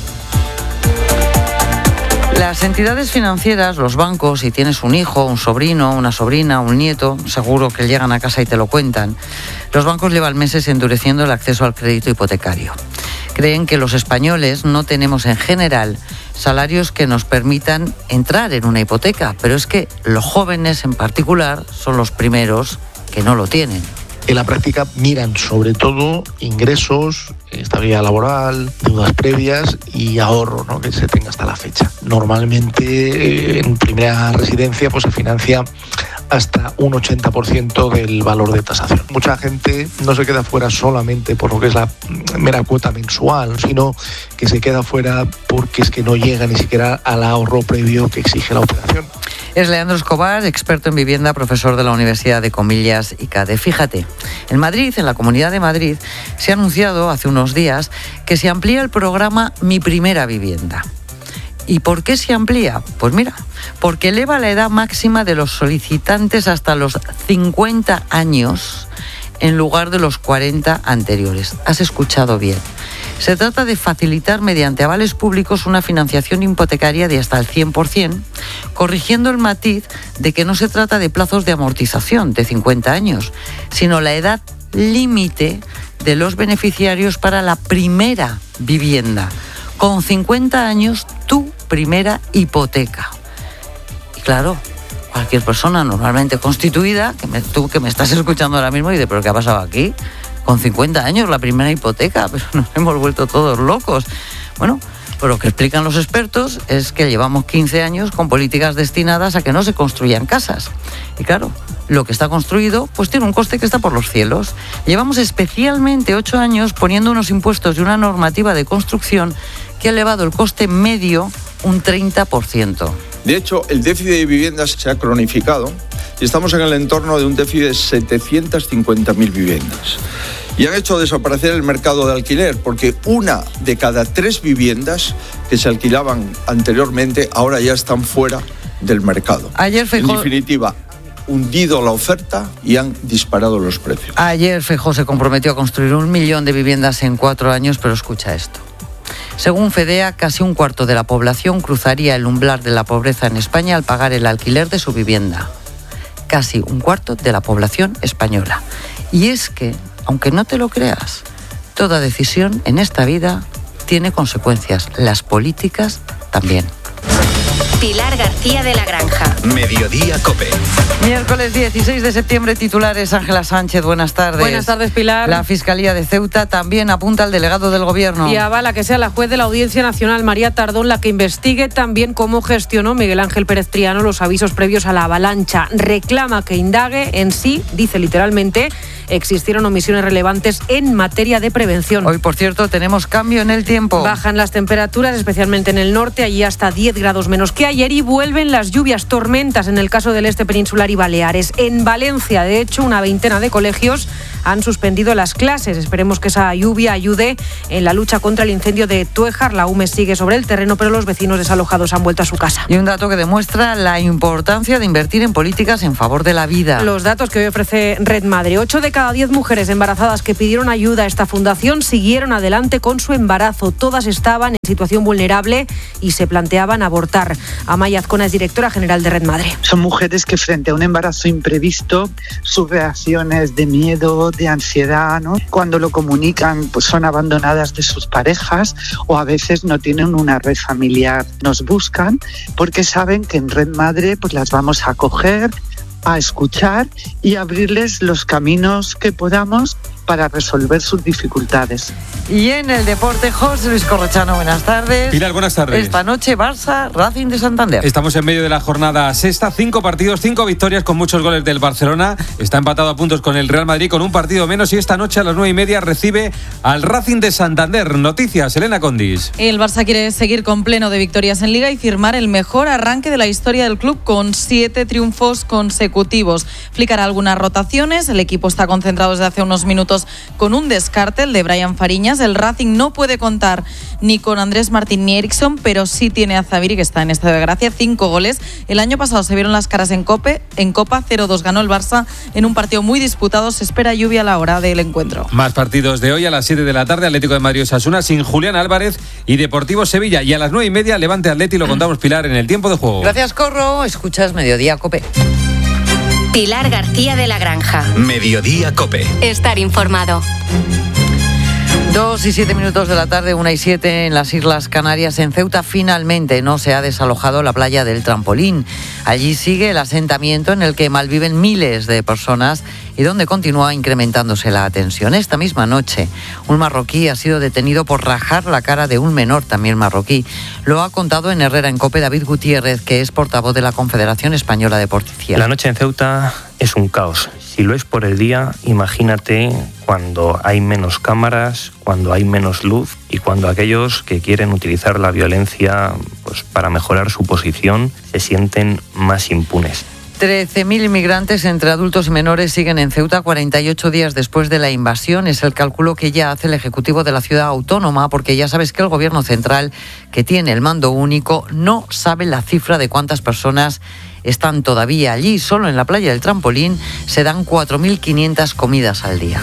Speaker 5: Las entidades financieras, los bancos, si tienes un hijo, un sobrino, una sobrina, un nieto, seguro que llegan a casa y te lo cuentan. Los bancos llevan meses endureciendo el acceso al crédito hipotecario. Creen que los españoles no tenemos en general salarios que nos permitan entrar en una hipoteca, pero es que los jóvenes en particular son los primeros que no lo tienen.
Speaker 2: En la práctica miran sobre todo ingresos, estabilidad laboral, deudas previas y ahorro, ¿no?, que se tenga hasta la fecha. Normalmente en primera residencia pues se financia hasta un ochenta por ciento del valor de tasación. Mucha gente no se queda fuera solamente por lo que es la mera cuota mensual, sino que se queda fuera porque es que no llega ni siquiera al ahorro previo que exige la operación.
Speaker 5: Es Leandro Escobar, experto en vivienda, profesor de la Universidad de Comillas y CADE. Fíjate, en Madrid, en la Comunidad de Madrid, se ha anunciado hace unos días que se amplía el programa Mi Primera Vivienda. ¿Y por qué se amplía? Pues mira, porque eleva la edad máxima de los solicitantes hasta los cincuenta años en lugar de los cuarenta anteriores. Has escuchado bien. Se trata de facilitar mediante avales públicos una financiación hipotecaria de hasta el cien por ciento, corrigiendo el matiz de que no se trata de plazos de amortización de cincuenta años, sino la edad límite de los beneficiarios para la primera vivienda. Con cincuenta años, tu primera hipoteca. Y claro, cualquier persona normalmente constituida, que me, tú que me estás escuchando ahora mismo y de ¿pero qué ha pasado aquí? Con cincuenta años, la primera hipoteca, pero nos hemos vuelto todos locos. Bueno, pues lo que explican los expertos es que llevamos quince años con políticas destinadas a que no se construyan casas. Y claro, lo que está construido pues tiene un coste que está por los cielos. Llevamos especialmente ocho años poniendo unos impuestos y una normativa de construcción que ha elevado el coste medio un treinta por ciento.
Speaker 4: De hecho, el déficit de viviendas se ha cronificado y estamos en el entorno de un déficit de setecientas cincuenta mil viviendas. Y han hecho desaparecer el mercado de alquiler, porque una de cada tres viviendas que se alquilaban anteriormente ahora ya están fuera del mercado.
Speaker 5: Ayer Feijóo...
Speaker 4: En definitiva, hundido la oferta y han disparado los precios.
Speaker 5: Ayer Feijóo se comprometió a construir un millón de viviendas en cuatro años, pero escucha esto. Según Fedea, casi un cuarto de la población cruzaría el umbral de la pobreza en España al pagar el alquiler de su vivienda. Casi un cuarto de la población española. Y es que, aunque no te lo creas, toda decisión en esta vida tiene consecuencias. Las políticas también.
Speaker 8: Pilar García de la Granja.
Speaker 18: Mediodía COPE.
Speaker 5: Miércoles dieciséis de septiembre, titulares. Ángela Sánchez, buenas tardes.
Speaker 1: Buenas tardes, Pilar.
Speaker 5: La Fiscalía de Ceuta también apunta al delegado del Gobierno.
Speaker 1: Y avala que sea la juez de la Audiencia Nacional, María Tardón, la que investigue también cómo gestionó Miguel Ángel Pérez Triano los avisos previos a la avalancha. Reclama que indague en sí, dice literalmente, existieron omisiones relevantes en materia de prevención.
Speaker 5: Hoy, por cierto, tenemos cambio en el tiempo.
Speaker 1: Bajan las temperaturas, especialmente en el norte, allí hasta diez grados menos que ayer, y vuelven las lluvias, tormentas en el caso del este peninsular y Baleares. En Valencia, de hecho, una veintena de colegios han suspendido las clases. Esperemos que esa lluvia ayude en la lucha contra el incendio de Tuéjar. La U M E sigue sobre el terreno, pero los vecinos desalojados han vuelto a su casa.
Speaker 5: Y un dato que demuestra la importancia de invertir en políticas en favor de la vida.
Speaker 1: Los datos que hoy ofrece Red Madre. Ocho de cada diez mujeres embarazadas que pidieron ayuda a esta fundación siguieron adelante con su embarazo. Todas estaban en situación vulnerable y se planteaban abortar. Amaya Azcona es directora general de Red Madre.
Speaker 6: Son mujeres que frente a un embarazo imprevisto, sus reacciones de miedo, de ansiedad, ¿no? Cuando lo comunican, pues son abandonadas de sus parejas o a veces no tienen una red familiar. Nos buscan porque saben que en Red Madre pues las vamos a acoger, a escuchar y abrirles los caminos que podamos para resolver sus dificultades.
Speaker 5: Y en el deporte, José Luis Corrochano, buenas tardes.
Speaker 7: Pilar, buenas tardes.
Speaker 5: Esta noche, Barça, Racing de Santander.
Speaker 7: Estamos en medio de la jornada sexta, cinco partidos, cinco victorias con muchos goles del Barcelona. Está empatado a puntos con el Real Madrid con un partido menos y esta noche a las nueve y media recibe al Racing de Santander. Noticias, Elena Condis.
Speaker 10: El Barça quiere seguir con pleno de victorias en Liga y firmar el mejor arranque de la historia del club con siete triunfos consecutivos. Explicará algunas rotaciones. El equipo está concentrado desde hace unos minutos con un descarte, el de Brian Fariñas. El Racing no puede contar ni con Andrés Martín ni Eriksson, pero sí tiene a Zaviri, que está en estado de gracia, cinco goles. El año pasado se vieron las caras en, Cope, en Copa, cero dos ganó el Barça en un partido muy disputado. Se espera lluvia a la hora del encuentro.
Speaker 7: Más partidos de hoy a las siete de la tarde, Atlético de Madrid Osasuna sin Julián Álvarez y Deportivo Sevilla. Y a las nueve y media, Levante Atleti, lo contamos, Pilar, en el tiempo de juego.
Speaker 5: Gracias, Corro. Escuchas Mediodía Cope.
Speaker 8: Pilar García de la Granja.
Speaker 18: Mediodía Cope.
Speaker 8: Estar informado.
Speaker 5: Dos y siete minutos de la tarde, una y siete en las Islas Canarias. En Ceuta finalmente no se ha desalojado la playa del Trampolín. Allí sigue el asentamiento en el que malviven miles de personas y donde continúa incrementándose la tensión. Esta misma noche, un marroquí ha sido detenido por rajar la cara de un menor, también marroquí. Lo ha contado en Herrera en Cope David Gutiérrez, que es portavoz de la Confederación Española de Policía.
Speaker 22: La noche en Ceuta es un caos. Si lo es por el día, imagínate cuando hay menos cámaras, cuando hay menos luz y cuando aquellos que quieren utilizar la violencia pues, para mejorar su posición se sienten más impunes.
Speaker 5: trece mil inmigrantes entre adultos y menores siguen en Ceuta cuarenta y ocho días después de la invasión. Es el cálculo que ya hace el Ejecutivo de la ciudad autónoma, porque ya sabes que el Gobierno central, que tiene el mando único, no sabe la cifra de cuántas personas están todavía allí. Solo en la playa del Trampolín se dan cuatro mil quinientas comidas al día.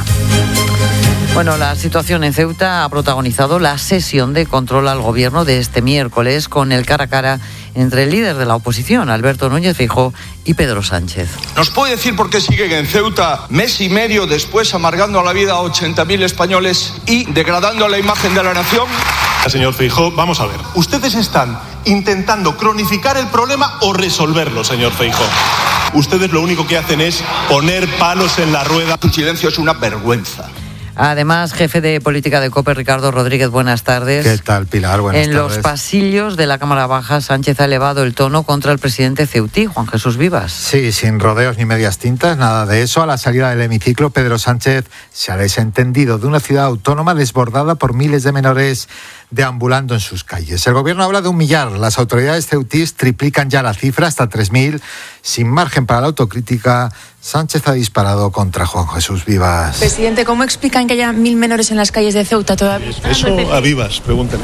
Speaker 5: Bueno, la situación en Ceuta ha protagonizado la sesión de control al Gobierno de este miércoles con el cara a cara entre el líder de la oposición, Alberto Núñez Feijóo, y Pedro Sánchez.
Speaker 25: ¿Nos puede decir por qué siguen en Ceuta mes y medio después amargando la vida a ochenta mil españoles y degradando la imagen de la nación?
Speaker 26: Señor Feijóo, vamos a ver. Ustedes están intentando cronificar el problema o resolverlo, señor Feijóo. Ustedes lo único que hacen es poner palos en la rueda.
Speaker 25: Su silencio es una vergüenza.
Speaker 5: Además, jefe de política de COPE, Ricardo Rodríguez, buenas tardes.
Speaker 27: ¿Qué tal, Pilar? Buenas
Speaker 5: en
Speaker 27: tardes.
Speaker 5: En los pasillos de la Cámara Baja, Sánchez ha elevado el tono contra el presidente ceutí, Juan Jesús Vivas.
Speaker 27: Sí, sin rodeos ni medias tintas, nada de eso. A la salida del hemiciclo, Pedro Sánchez se ha desentendido de una ciudad autónoma desbordada por miles de menores deambulando en sus calles. El gobierno habla de un millar. Las autoridades ceutís triplican ya la cifra hasta tres mil. Sin margen para la autocrítica, Sánchez ha disparado contra Juan Jesús Vivas.
Speaker 28: Presidente, ¿cómo explican que haya mil menores en las calles de Ceuta todavía?
Speaker 26: Eso a Vivas, pregúntenle.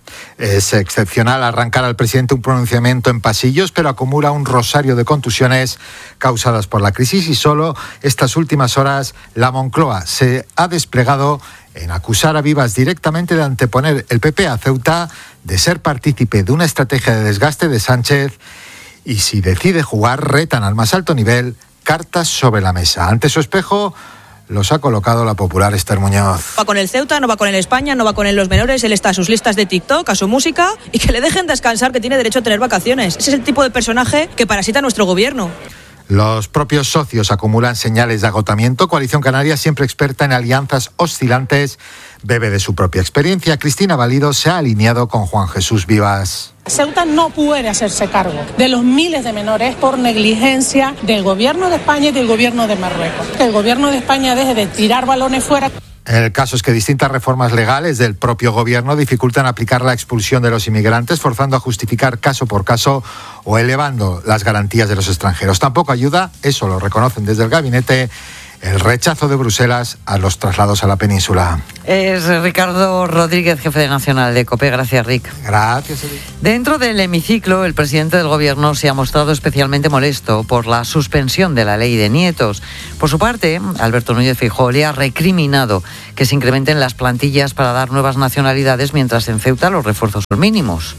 Speaker 27: Es excepcional arrancar al presidente un pronunciamiento en pasillos, pero acumula un rosario de contusiones causadas por la crisis y solo estas últimas horas la Moncloa se ha desplegado en acusar a Vivas directamente de anteponer el P P a Ceuta, de ser partícipe de una estrategia de desgaste de Sánchez y, si decide jugar, retan al más alto nivel cartas sobre la mesa. Ante su espejo los ha colocado la popular Esther Muñoz.
Speaker 29: Va con el Ceuta, no va con el España, no va con el los menores, él está a sus listas de TikTok, a su música y que le dejen descansar, que tiene derecho a tener vacaciones. Ese es el tipo de personaje que parasita nuestro gobierno.
Speaker 27: Los propios socios acumulan señales de agotamiento. Coalición Canaria, siempre experta en alianzas oscilantes, bebe de su propia experiencia. Cristina Valido se ha alineado con Juan Jesús Vivas.
Speaker 9: Ceuta no puede hacerse cargo de los miles de menores por negligencia del gobierno de España y del gobierno de Marruecos. Que el gobierno de España deje de tirar balones fuera.
Speaker 27: El caso es que distintas reformas legales del propio gobierno dificultan aplicar la expulsión de los inmigrantes, forzando a justificar caso por caso o elevando las garantías de los extranjeros. Tampoco ayuda, eso lo reconocen desde el gabinete, el rechazo de Bruselas a los traslados a la península.
Speaker 5: Es Ricardo Rodríguez, jefe nacional de COPE. Gracias, Rick.
Speaker 27: Gracias, Edith.
Speaker 5: Dentro del hemiciclo, el presidente del Gobierno se ha mostrado especialmente molesto por la suspensión de la ley de nietos. Por su parte, Alberto Núñez Feijóo le ha recriminado que se incrementen las plantillas para dar nuevas nacionalidades, mientras en Ceuta los refuerzos son mínimos.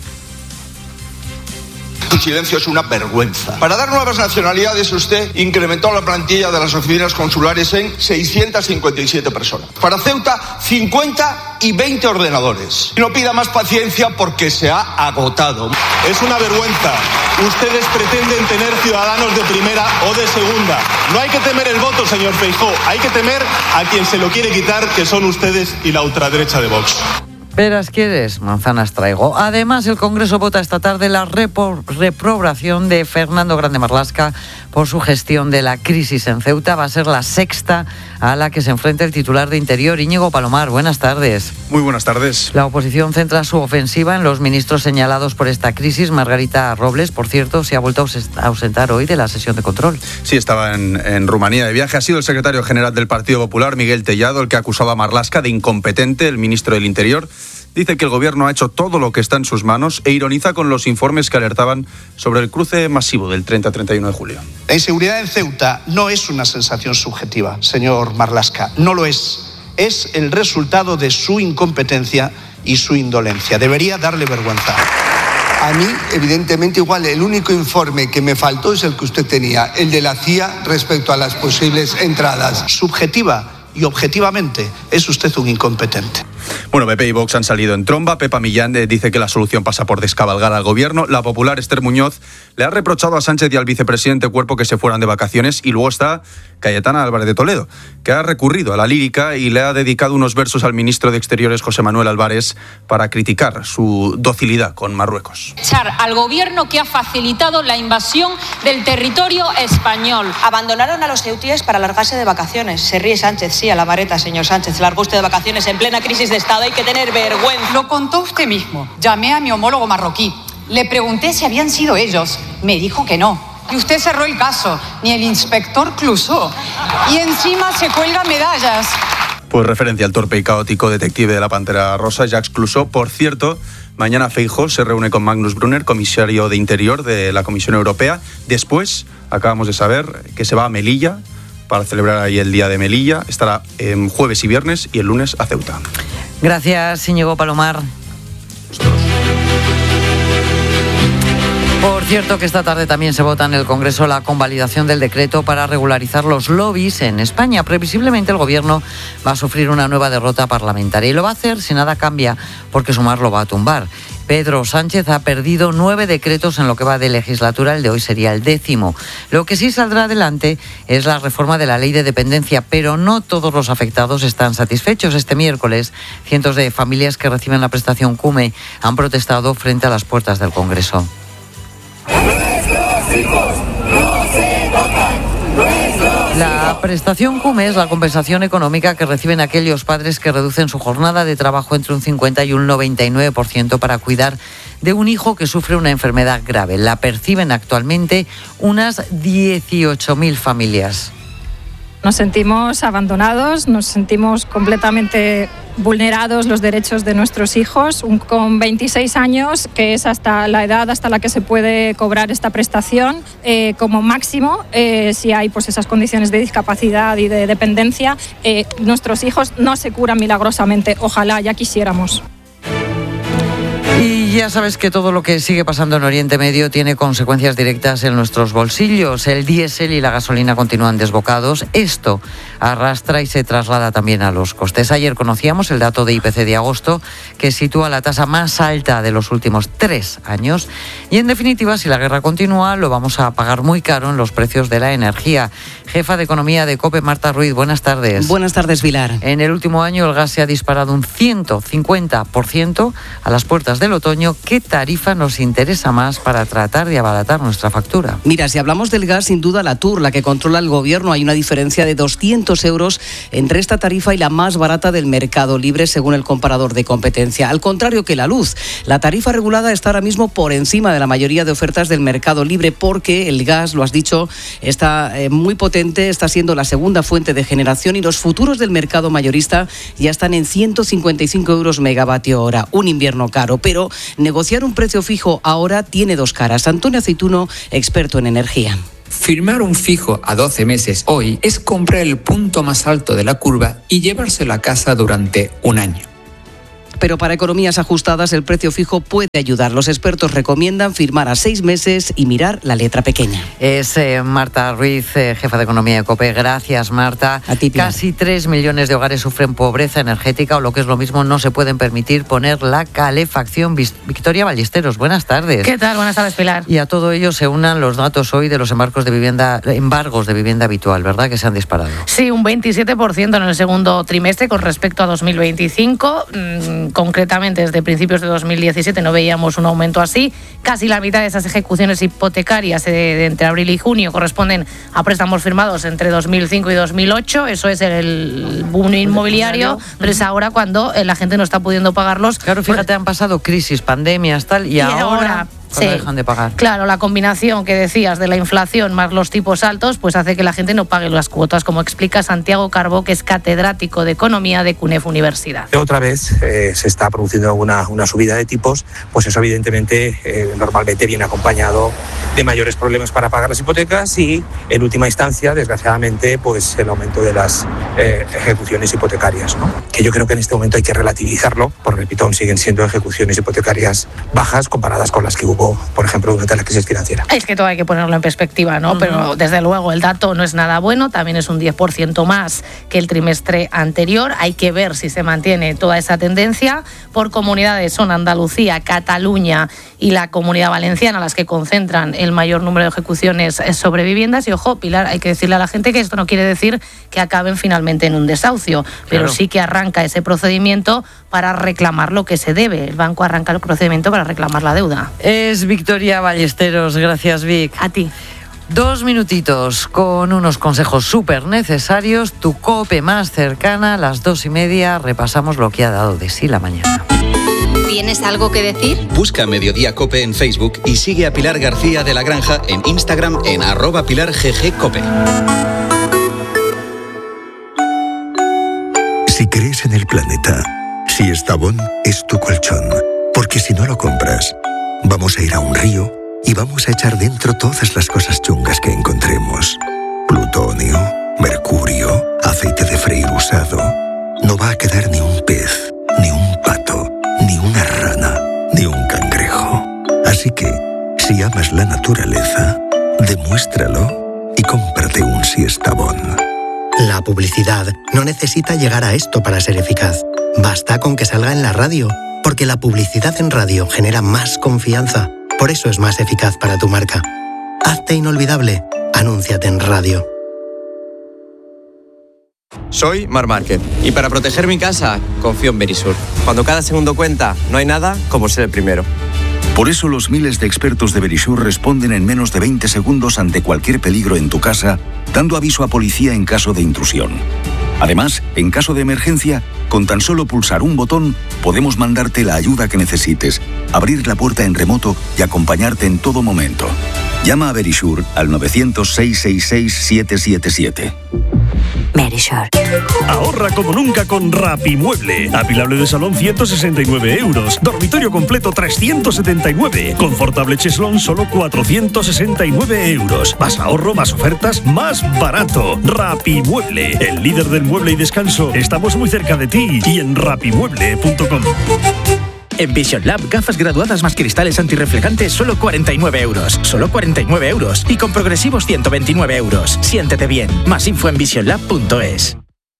Speaker 25: Su silencio es una vergüenza. Para dar nuevas nacionalidades, usted incrementó la plantilla de las oficinas consulares en seiscientas cincuenta y siete personas. Para Ceuta, cincuenta y veinte ordenadores. No pida más paciencia porque se ha agotado.
Speaker 26: Es una vergüenza. Ustedes pretenden tener ciudadanos de primera o de segunda. No hay que temer el voto, señor Feijóo. Hay que temer a quien se lo quiere quitar, que son ustedes y la ultraderecha de Vox.
Speaker 5: Peras quieres, manzanas traigo. Además, el Congreso vota esta tarde la repro- reprobación de Fernando Grande Marlaska por su gestión de la crisis en Ceuta. Va a ser la sexta a la que se enfrenta el titular de Interior, Íñigo Palomar. Buenas tardes.
Speaker 11: Muy buenas tardes.
Speaker 5: La oposición centra su ofensiva en los ministros señalados por esta crisis. Margarita Robles, por cierto, se ha vuelto a ausentar hoy de la sesión de control.
Speaker 11: Sí, estaba en, en Rumanía de viaje. Ha sido el secretario general del Partido Popular, Miguel Tellado, el que ha acusado a Marlaska de incompetente, el ministro del Interior. Dice que el gobierno ha hecho todo lo que está en sus manos e ironiza con los informes que alertaban sobre el cruce masivo del treinta a treinta y uno de julio.
Speaker 12: La inseguridad en Ceuta no es una sensación subjetiva, señor Marlaska, no lo es. Es el resultado de su incompetencia y su indolencia. Debería darle vergüenza.
Speaker 14: A mí, evidentemente, igual el único informe que me faltó es el que usted tenía, el de la C I A respecto a las posibles entradas.
Speaker 12: Subjetiva y objetivamente es usted un incompetente.
Speaker 11: Bueno, P P y Vox han salido en tromba. Pepa Millán dice que la solución pasa por descabalgar al gobierno. La popular Esther Muñoz le ha reprochado a Sánchez y al vicepresidente Cuerpo que se fueran de vacaciones. Y luego está Cayetana Álvarez de Toledo, que ha recurrido a la lírica y le ha dedicado unos versos al ministro de Exteriores, José Manuel Álvarez, para criticar su docilidad con Marruecos.
Speaker 15: Echar al gobierno que ha facilitado la invasión del territorio español.
Speaker 29: Abandonaron a los ceutíes para largarse de vacaciones. Se ríe Sánchez, sí, a la vareta, señor Sánchez. Largó usted de vacaciones en plena crisis de Estado. Hay que tener vergüenza.
Speaker 16: Lo contó usted mismo. Llamé a mi homólogo marroquí. Le pregunté si habían sido ellos. Me dijo que no. Y usted cerró el caso. Ni el inspector Clouseau. Y encima se cuelga medallas.
Speaker 11: Pues referencia al torpe y caótico detective de la Pantera Rosa, Jacques Clouseau. Por cierto, mañana Feijóo se reúne con Magnus Brunner, comisario de Interior de la Comisión Europea. Después, acabamos de saber que se va a Melilla para celebrar ahí el Día de Melilla. Estará en jueves y viernes y el lunes a Ceuta.
Speaker 5: Gracias, Íñigo Palomar. Por cierto que esta tarde también se vota en el Congreso la convalidación del decreto para regularizar los lobbies en España. Previsiblemente el Gobierno va a sufrir una nueva derrota parlamentaria y lo va a hacer si nada cambia, porque Sumar lo va a tumbar. Pedro Sánchez ha perdido nueve decretos en lo que va de legislatura, el de hoy sería el décimo. Lo que sí saldrá adelante es la reforma de la ley de dependencia, pero no todos los afectados están satisfechos. Este miércoles, cientos de familias que reciben la prestación CUME han protestado frente a las puertas del Congreso. Nuestros hijos no se tocan. Nuestros La prestación CUME es la compensación económica que reciben aquellos padres que reducen su jornada de trabajo entre un cincuenta y un noventa y nueve por ciento para cuidar de un hijo que sufre una enfermedad grave. La perciben actualmente unas dieciocho mil familias.
Speaker 17: Nos sentimos abandonados, nos sentimos completamente vulnerados los derechos de nuestros hijos. Un, con veintiséis años, que es hasta la edad hasta la que se puede cobrar esta prestación, eh, como máximo, eh, si hay pues esas condiciones de discapacidad y de dependencia, eh, nuestros hijos no se curan milagrosamente. Ojalá, ya quisiéramos.
Speaker 5: Y Ya sabes que todo lo que sigue pasando en Oriente Medio tiene consecuencias directas en nuestros bolsillos. El diésel y la gasolina continúan desbocados. Esto arrastra y se traslada también a los costes. Ayer conocíamos el dato de I P C de agosto, que sitúa la tasa más alta de los últimos tres años. Y en definitiva, si la guerra continúa, lo vamos a pagar muy caro en los precios de la energía. Jefa de Economía de COPE, Marta Ruiz, buenas tardes.
Speaker 2: Buenas tardes, Pilar.
Speaker 5: En el último año el gas se ha disparado un ciento cincuenta por ciento a las puertas del otoño. ¿Qué tarifa nos interesa más para tratar de abaratar nuestra factura?
Speaker 2: Mira, si hablamos del gas, sin duda la Tour, la que controla el gobierno, hay una diferencia de doscientos euros entre esta tarifa y la más barata del mercado libre, según el comparador de competencia. Al contrario que la luz, la tarifa regulada está ahora mismo por encima de la mayoría de ofertas del mercado libre, porque el gas, lo has dicho, está eh, muy potente, está siendo la segunda fuente de generación y los futuros del mercado mayorista ya están en ciento cincuenta y cinco euros megavatio hora. Un invierno caro, pero negociar un precio fijo ahora tiene dos caras. Antonio Aceituno, experto en energía.
Speaker 3: Firmar un fijo a doce meses hoy es comprar el punto más alto de la curva y llevárselo a casa durante un año.
Speaker 2: Pero para economías ajustadas el precio fijo puede ayudar. Los expertos recomiendan firmar a seis meses y mirar la letra pequeña.
Speaker 5: Es eh, Marta Ruiz, eh, jefa de Economía de COPE. Gracias, Marta.
Speaker 2: A ti, Pilar.
Speaker 5: Casi tres millones de hogares sufren pobreza energética, o lo que es lo mismo, no se pueden permitir poner la calefacción. Victoria Ballesteros, buenas tardes.
Speaker 4: ¿Qué tal? Buenas tardes, Pilar.
Speaker 5: Y a todo ello se unan los datos hoy de los embargos de vivienda, embargos de vivienda habitual, ¿verdad?, que se han disparado.
Speaker 4: Sí, un veintisiete por ciento en el segundo trimestre con respecto a dos mil veinticinco. Mm, concretamente, desde principios de dos mil diecisiete no veíamos un aumento así. Casi la mitad de esas ejecuciones hipotecarias de, de entre abril y junio corresponden a préstamos firmados entre dos mil cinco y dos mil ocho. Eso es el boom inmobiliario, pero es ahora cuando la gente no está pudiendo pagarlos.
Speaker 5: Claro, fíjate, han pasado crisis, pandemias, tal, y, y ahora... ahora Sí. dejan de pagar.
Speaker 4: Claro, la combinación que decías de la inflación más los tipos altos, pues hace que la gente no pague las cuotas, como explica Santiago Carbó, que es catedrático de Economía de CUNEF Universidad.
Speaker 13: Otra vez eh, se está produciendo una, una subida de tipos, pues eso evidentemente eh, normalmente viene acompañado de mayores problemas para pagar las hipotecas y, en última instancia, desgraciadamente, pues el aumento de las eh, ejecuciones hipotecarias, ¿no? Que yo creo que en este momento hay que relativizarlo, porque, repito, aún siguen siendo ejecuciones hipotecarias bajas comparadas con las que hubo, por ejemplo, durante la crisis financiera.
Speaker 4: Es que todo hay que ponerlo en perspectiva, ¿no? Uh-huh. Pero desde luego el dato no es nada bueno, también es un diez por ciento más que el trimestre anterior. Hay que ver si se mantiene toda esa tendencia. Por comunidades son Andalucía, Cataluña y la Comunidad Valenciana las que concentran el mayor número de ejecuciones sobre viviendas. Y ojo, Pilar, hay que decirle a la gente que esto no quiere decir que acaben finalmente en un desahucio, pero
Speaker 5: claro,
Speaker 4: sí que arranca ese procedimiento para reclamar lo que se debe. El banco arranca el procedimiento para reclamar la deuda.
Speaker 5: Es Victoria Ballesteros. Gracias, Vic.
Speaker 4: A ti.
Speaker 5: Dos minutitos con unos consejos súper necesarios. Tu COPE más cercana, a las dos y media. Repasamos lo que ha dado de sí la mañana.
Speaker 8: ¿Tienes algo que decir?
Speaker 19: Busca Mediodía COPE en Facebook y sigue a Pilar García de la Granja en Instagram en arroba Pilar G G COPE.
Speaker 20: Si crees en el planeta, si Estabón es tu colchón, porque si no lo compras, vamos a ir a un río y vamos a echar dentro todas las cosas chungas que encontremos. Plutonio, mercurio, aceite de freír usado. No va a quedar ni un pez, ni un pato, ni una rana, ni un cangrejo. Así que, si amas la naturaleza, demuéstralo y cómprate un Siestabón.
Speaker 21: La publicidad no necesita llegar a esto para ser eficaz. Basta con que salga en la radio, porque la publicidad en radio genera más confianza. Por eso es más eficaz para tu marca. Hazte inolvidable. Anúnciate en radio.
Speaker 23: Soy Mar Márquez y para proteger mi casa confío en Verisur. Cuando cada segundo cuenta, no hay nada como ser el primero.
Speaker 24: Por eso los miles de expertos de Verisur responden en menos de veinte segundos ante cualquier peligro en tu casa, dando aviso a policía en caso de intrusión. Además, en caso de emergencia, con tan solo pulsar un botón, podemos mandarte la ayuda que necesites, abrir la puerta en remoto y acompañarte en todo momento. Llama a Verisur al novecientos, seiscientos sesenta y seis, setecientos setenta y siete.
Speaker 30: Verisur.
Speaker 31: Ahorra como nunca con Rapimueble. Apilable de salón ciento sesenta y nueve euros. Dormitorio completo trescientos setenta y nueve. Confortable cheslón solo cuatrocientos sesenta y nueve euros. Más ahorro, más ofertas, más barato. Rapimueble. El líder del mueble y descanso. Estamos muy cerca de ti y en rapimueble punto com.
Speaker 1: En Vision Lab, gafas graduadas más cristales antirreflejantes, solo cuarenta y nueve euros. Solo cuarenta y nueve euros. Y con progresivos ciento veintinueve euros. Siéntete bien. Más info en vision lab punto es.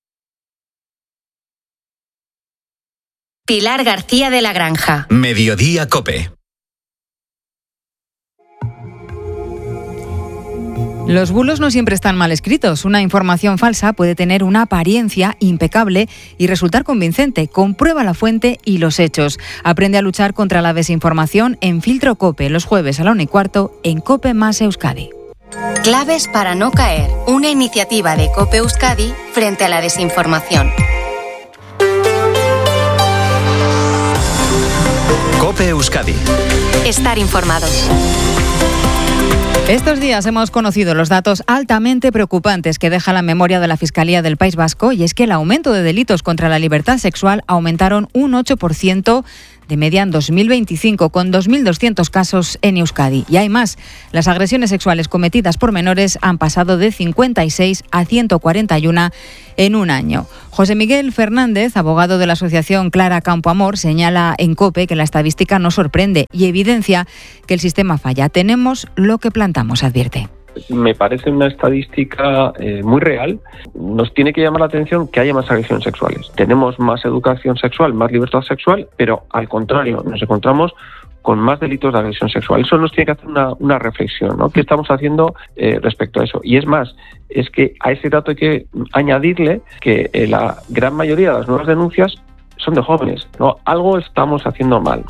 Speaker 8: Pilar García de la Granja.
Speaker 19: Mediodía Cope.
Speaker 6: Los bulos no siempre están mal escritos. Una información falsa puede tener una apariencia impecable y resultar convincente. Comprueba la fuente y los hechos. Aprende a luchar contra la desinformación en Filtro Cope, los jueves a la una y cuarto en Cope más Euskadi.
Speaker 8: Claves para no caer. Una iniciativa de Cope Euskadi frente a la desinformación.
Speaker 19: Cope Euskadi.
Speaker 8: Estar informados.
Speaker 6: Estos días hemos conocido los datos altamente preocupantes que deja la memoria de la Fiscalía del País Vasco, y es que el aumento de delitos contra la libertad sexual aumentaron un ocho por ciento de media en dos mil veinticinco, con dos mil doscientos casos en Euskadi. Y hay más. Las agresiones sexuales cometidas por menores han pasado de cincuenta y seis a ciento cuarenta y uno en un año. José Miguel Fernández, abogado de la asociación Clara Campoamor, señala en COPE que la estadística no sorprende y evidencia que el sistema falla. Tenemos lo que plantamos, advierte.
Speaker 7: Me parece una estadística eh, muy real. Nos tiene que llamar la atención que haya más agresiones sexuales. Tenemos más educación sexual, más libertad sexual, pero al contrario, nos encontramos con más delitos de agresión sexual. Eso nos tiene que hacer una, una reflexión, ¿no? ¿Qué estamos haciendo eh, respecto a eso? Y es más, es que a ese dato hay que añadirle que eh, la gran mayoría de las nuevas denuncias son de jóvenes, ¿no? Algo estamos haciendo mal.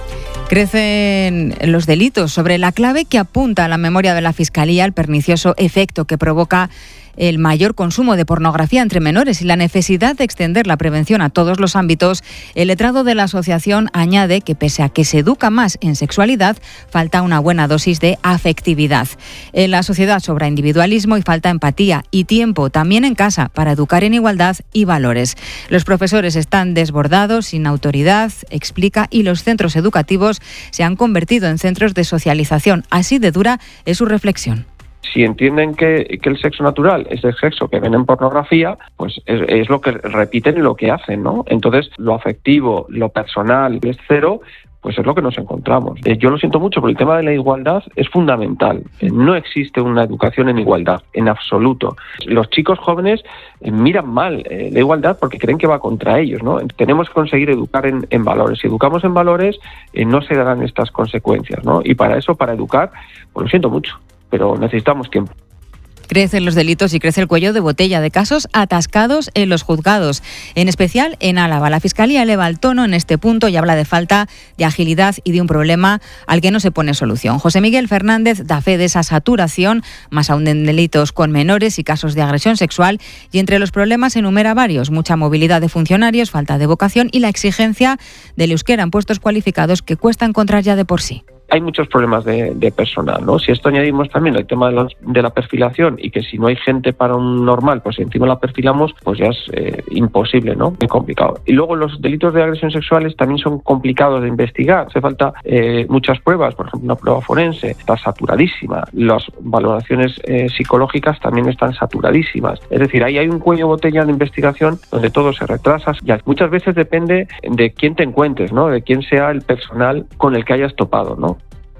Speaker 6: Crecen los delitos. Sobre la clave que apunta a la memoria de la Fiscalía, el pernicioso efecto que provoca el mayor consumo de pornografía entre menores y la necesidad de extender la prevención a todos los ámbitos, el letrado de la asociación añade que pese a que se educa más en sexualidad, falta una buena dosis de afectividad. En la sociedad sobra individualismo y falta empatía y tiempo también en casa para educar en igualdad y valores. Los profesores están desbordados, sin autoridad, explica, y los centros educativos se han convertido en centros de socialización. Así de dura es su reflexión.
Speaker 7: Si entienden que, que el sexo natural es el sexo que ven en pornografía, pues es, es lo que repiten y lo que hacen, ¿no? Entonces, lo afectivo, lo personal, es cero, pues es lo que nos encontramos. Eh, yo lo siento mucho, pero el tema de la igualdad es fundamental. Eh, no existe una educación en igualdad, en absoluto. Los chicos jóvenes eh, miran mal eh, la igualdad porque creen que va contra ellos, ¿no? Tenemos que conseguir educar en, en valores. Si educamos en valores, eh, no se darán estas consecuencias, ¿no? Y para eso, para educar, pues lo siento mucho, pero necesitamos tiempo.
Speaker 6: Crecen los delitos y crece el cuello de botella de casos atascados en los juzgados, en especial en Álava. La Fiscalía eleva el tono en este punto y habla de falta de agilidad y de un problema al que no se pone solución. José Miguel Fernández da fe de esa saturación, más aún en delitos con menores y casos de agresión sexual, y entre los problemas enumera varios: mucha movilidad de funcionarios, falta de vocación y la exigencia del euskera en puestos cualificados que cuesta encontrar ya de por sí.
Speaker 7: Hay muchos problemas de, de personal, ¿no? Si esto añadimos también el tema de, los, de la perfilación, y que si no hay gente para un normal, pues encima la perfilamos, pues ya es eh, imposible, ¿no? Muy complicado. Y luego los delitos de agresión sexuales también son complicados de investigar. Hace falta eh, muchas pruebas, por ejemplo, una prueba forense está saturadísima. Las valoraciones eh, psicológicas también están saturadísimas. Es decir, ahí hay un cuello de botella de investigación donde todo se retrasa. Ya muchas veces depende de quién te encuentres, ¿no? De quién sea el personal con el que hayas topado, ¿no?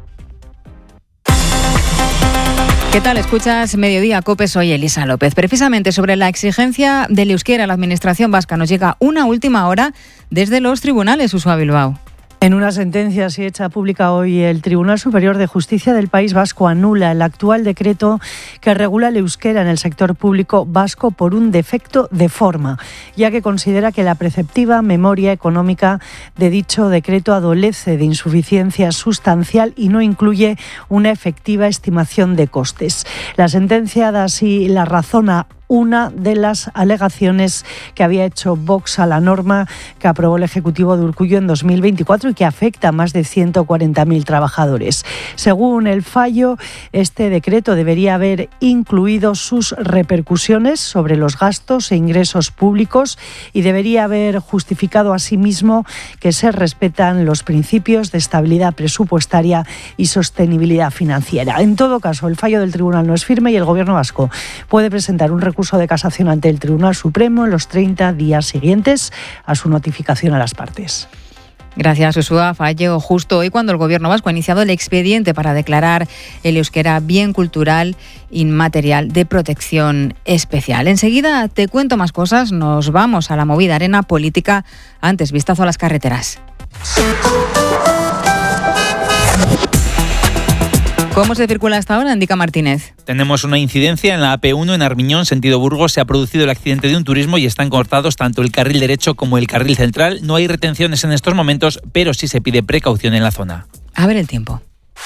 Speaker 6: ¿Qué tal? Escuchas Mediodía Cope, soy Elisa López. Precisamente sobre la exigencia del euskera a la Administración vasca nos llega una última hora desde los tribunales, Uxue Bilbao.
Speaker 9: En una sentencia así hecha pública hoy, el Tribunal Superior de Justicia del País Vasco anula el actual decreto que regula el euskera en el sector público vasco por un defecto de forma, ya que considera que la preceptiva memoria económica de dicho decreto adolece de insuficiencia sustancial y no incluye una efectiva estimación de costes. La sentencia da así la razón a una de las alegaciones que había hecho Vox a la norma que aprobó el Ejecutivo de Urkullu en dos mil veinticuatro y que afecta a más de ciento cuarenta mil trabajadores. Según el fallo, este decreto debería haber incluido sus repercusiones sobre los gastos e ingresos públicos y debería haber justificado asimismo que se respetan los principios de estabilidad presupuestaria y sostenibilidad financiera. En todo caso, el fallo del tribunal no es firme y el Gobierno vasco puede presentar un recurso de casación ante el Tribunal Supremo en los treinta días siguientes a su notificación a las partes.
Speaker 6: Gracias, Usua. Fallo justo hoy cuando el Gobierno vasco ha iniciado el expediente para declarar el euskera bien cultural inmaterial de protección especial. Enseguida te cuento más cosas. Nos vamos a la movida arena política. Antes, vistazo a las carreteras. ¿Cómo se circula hasta ahora, Indica Martínez?
Speaker 10: Tenemos una incidencia en la A P uno en Armiñón, sentido Burgos. Se ha producido el accidente de un turismo y están cortados tanto el carril derecho como el carril central. No hay retenciones en estos momentos, pero sí se pide precaución en la zona.
Speaker 6: A ver el tiempo.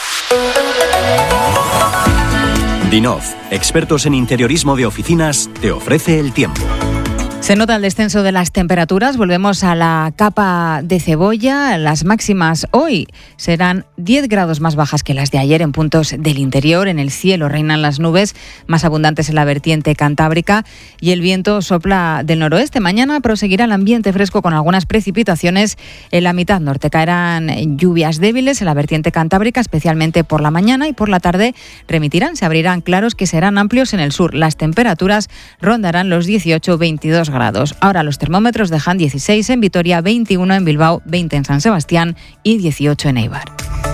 Speaker 12: Dinov, expertos en interiorismo de oficinas, te ofrece el tiempo.
Speaker 6: Se nota el descenso de las temperaturas. Volvemos a la capa de cebolla. Las máximas hoy serán diez grados más bajas que las de ayer en puntos del interior. En el cielo reinan las nubes más abundantes en la vertiente cantábrica y el viento sopla del noroeste. Mañana proseguirá el ambiente fresco con algunas precipitaciones en la mitad norte. Caerán lluvias débiles en la vertiente cantábrica, especialmente por la mañana, y por la tarde remitirán. Se abrirán claros que serán amplios en el sur. Las temperaturas rondarán los dieciocho a veintidós grados. Ahora los termómetros dejan dieciséis en Vitoria, veintiuno en Bilbao, veinte en San Sebastián y dieciocho en Eibar.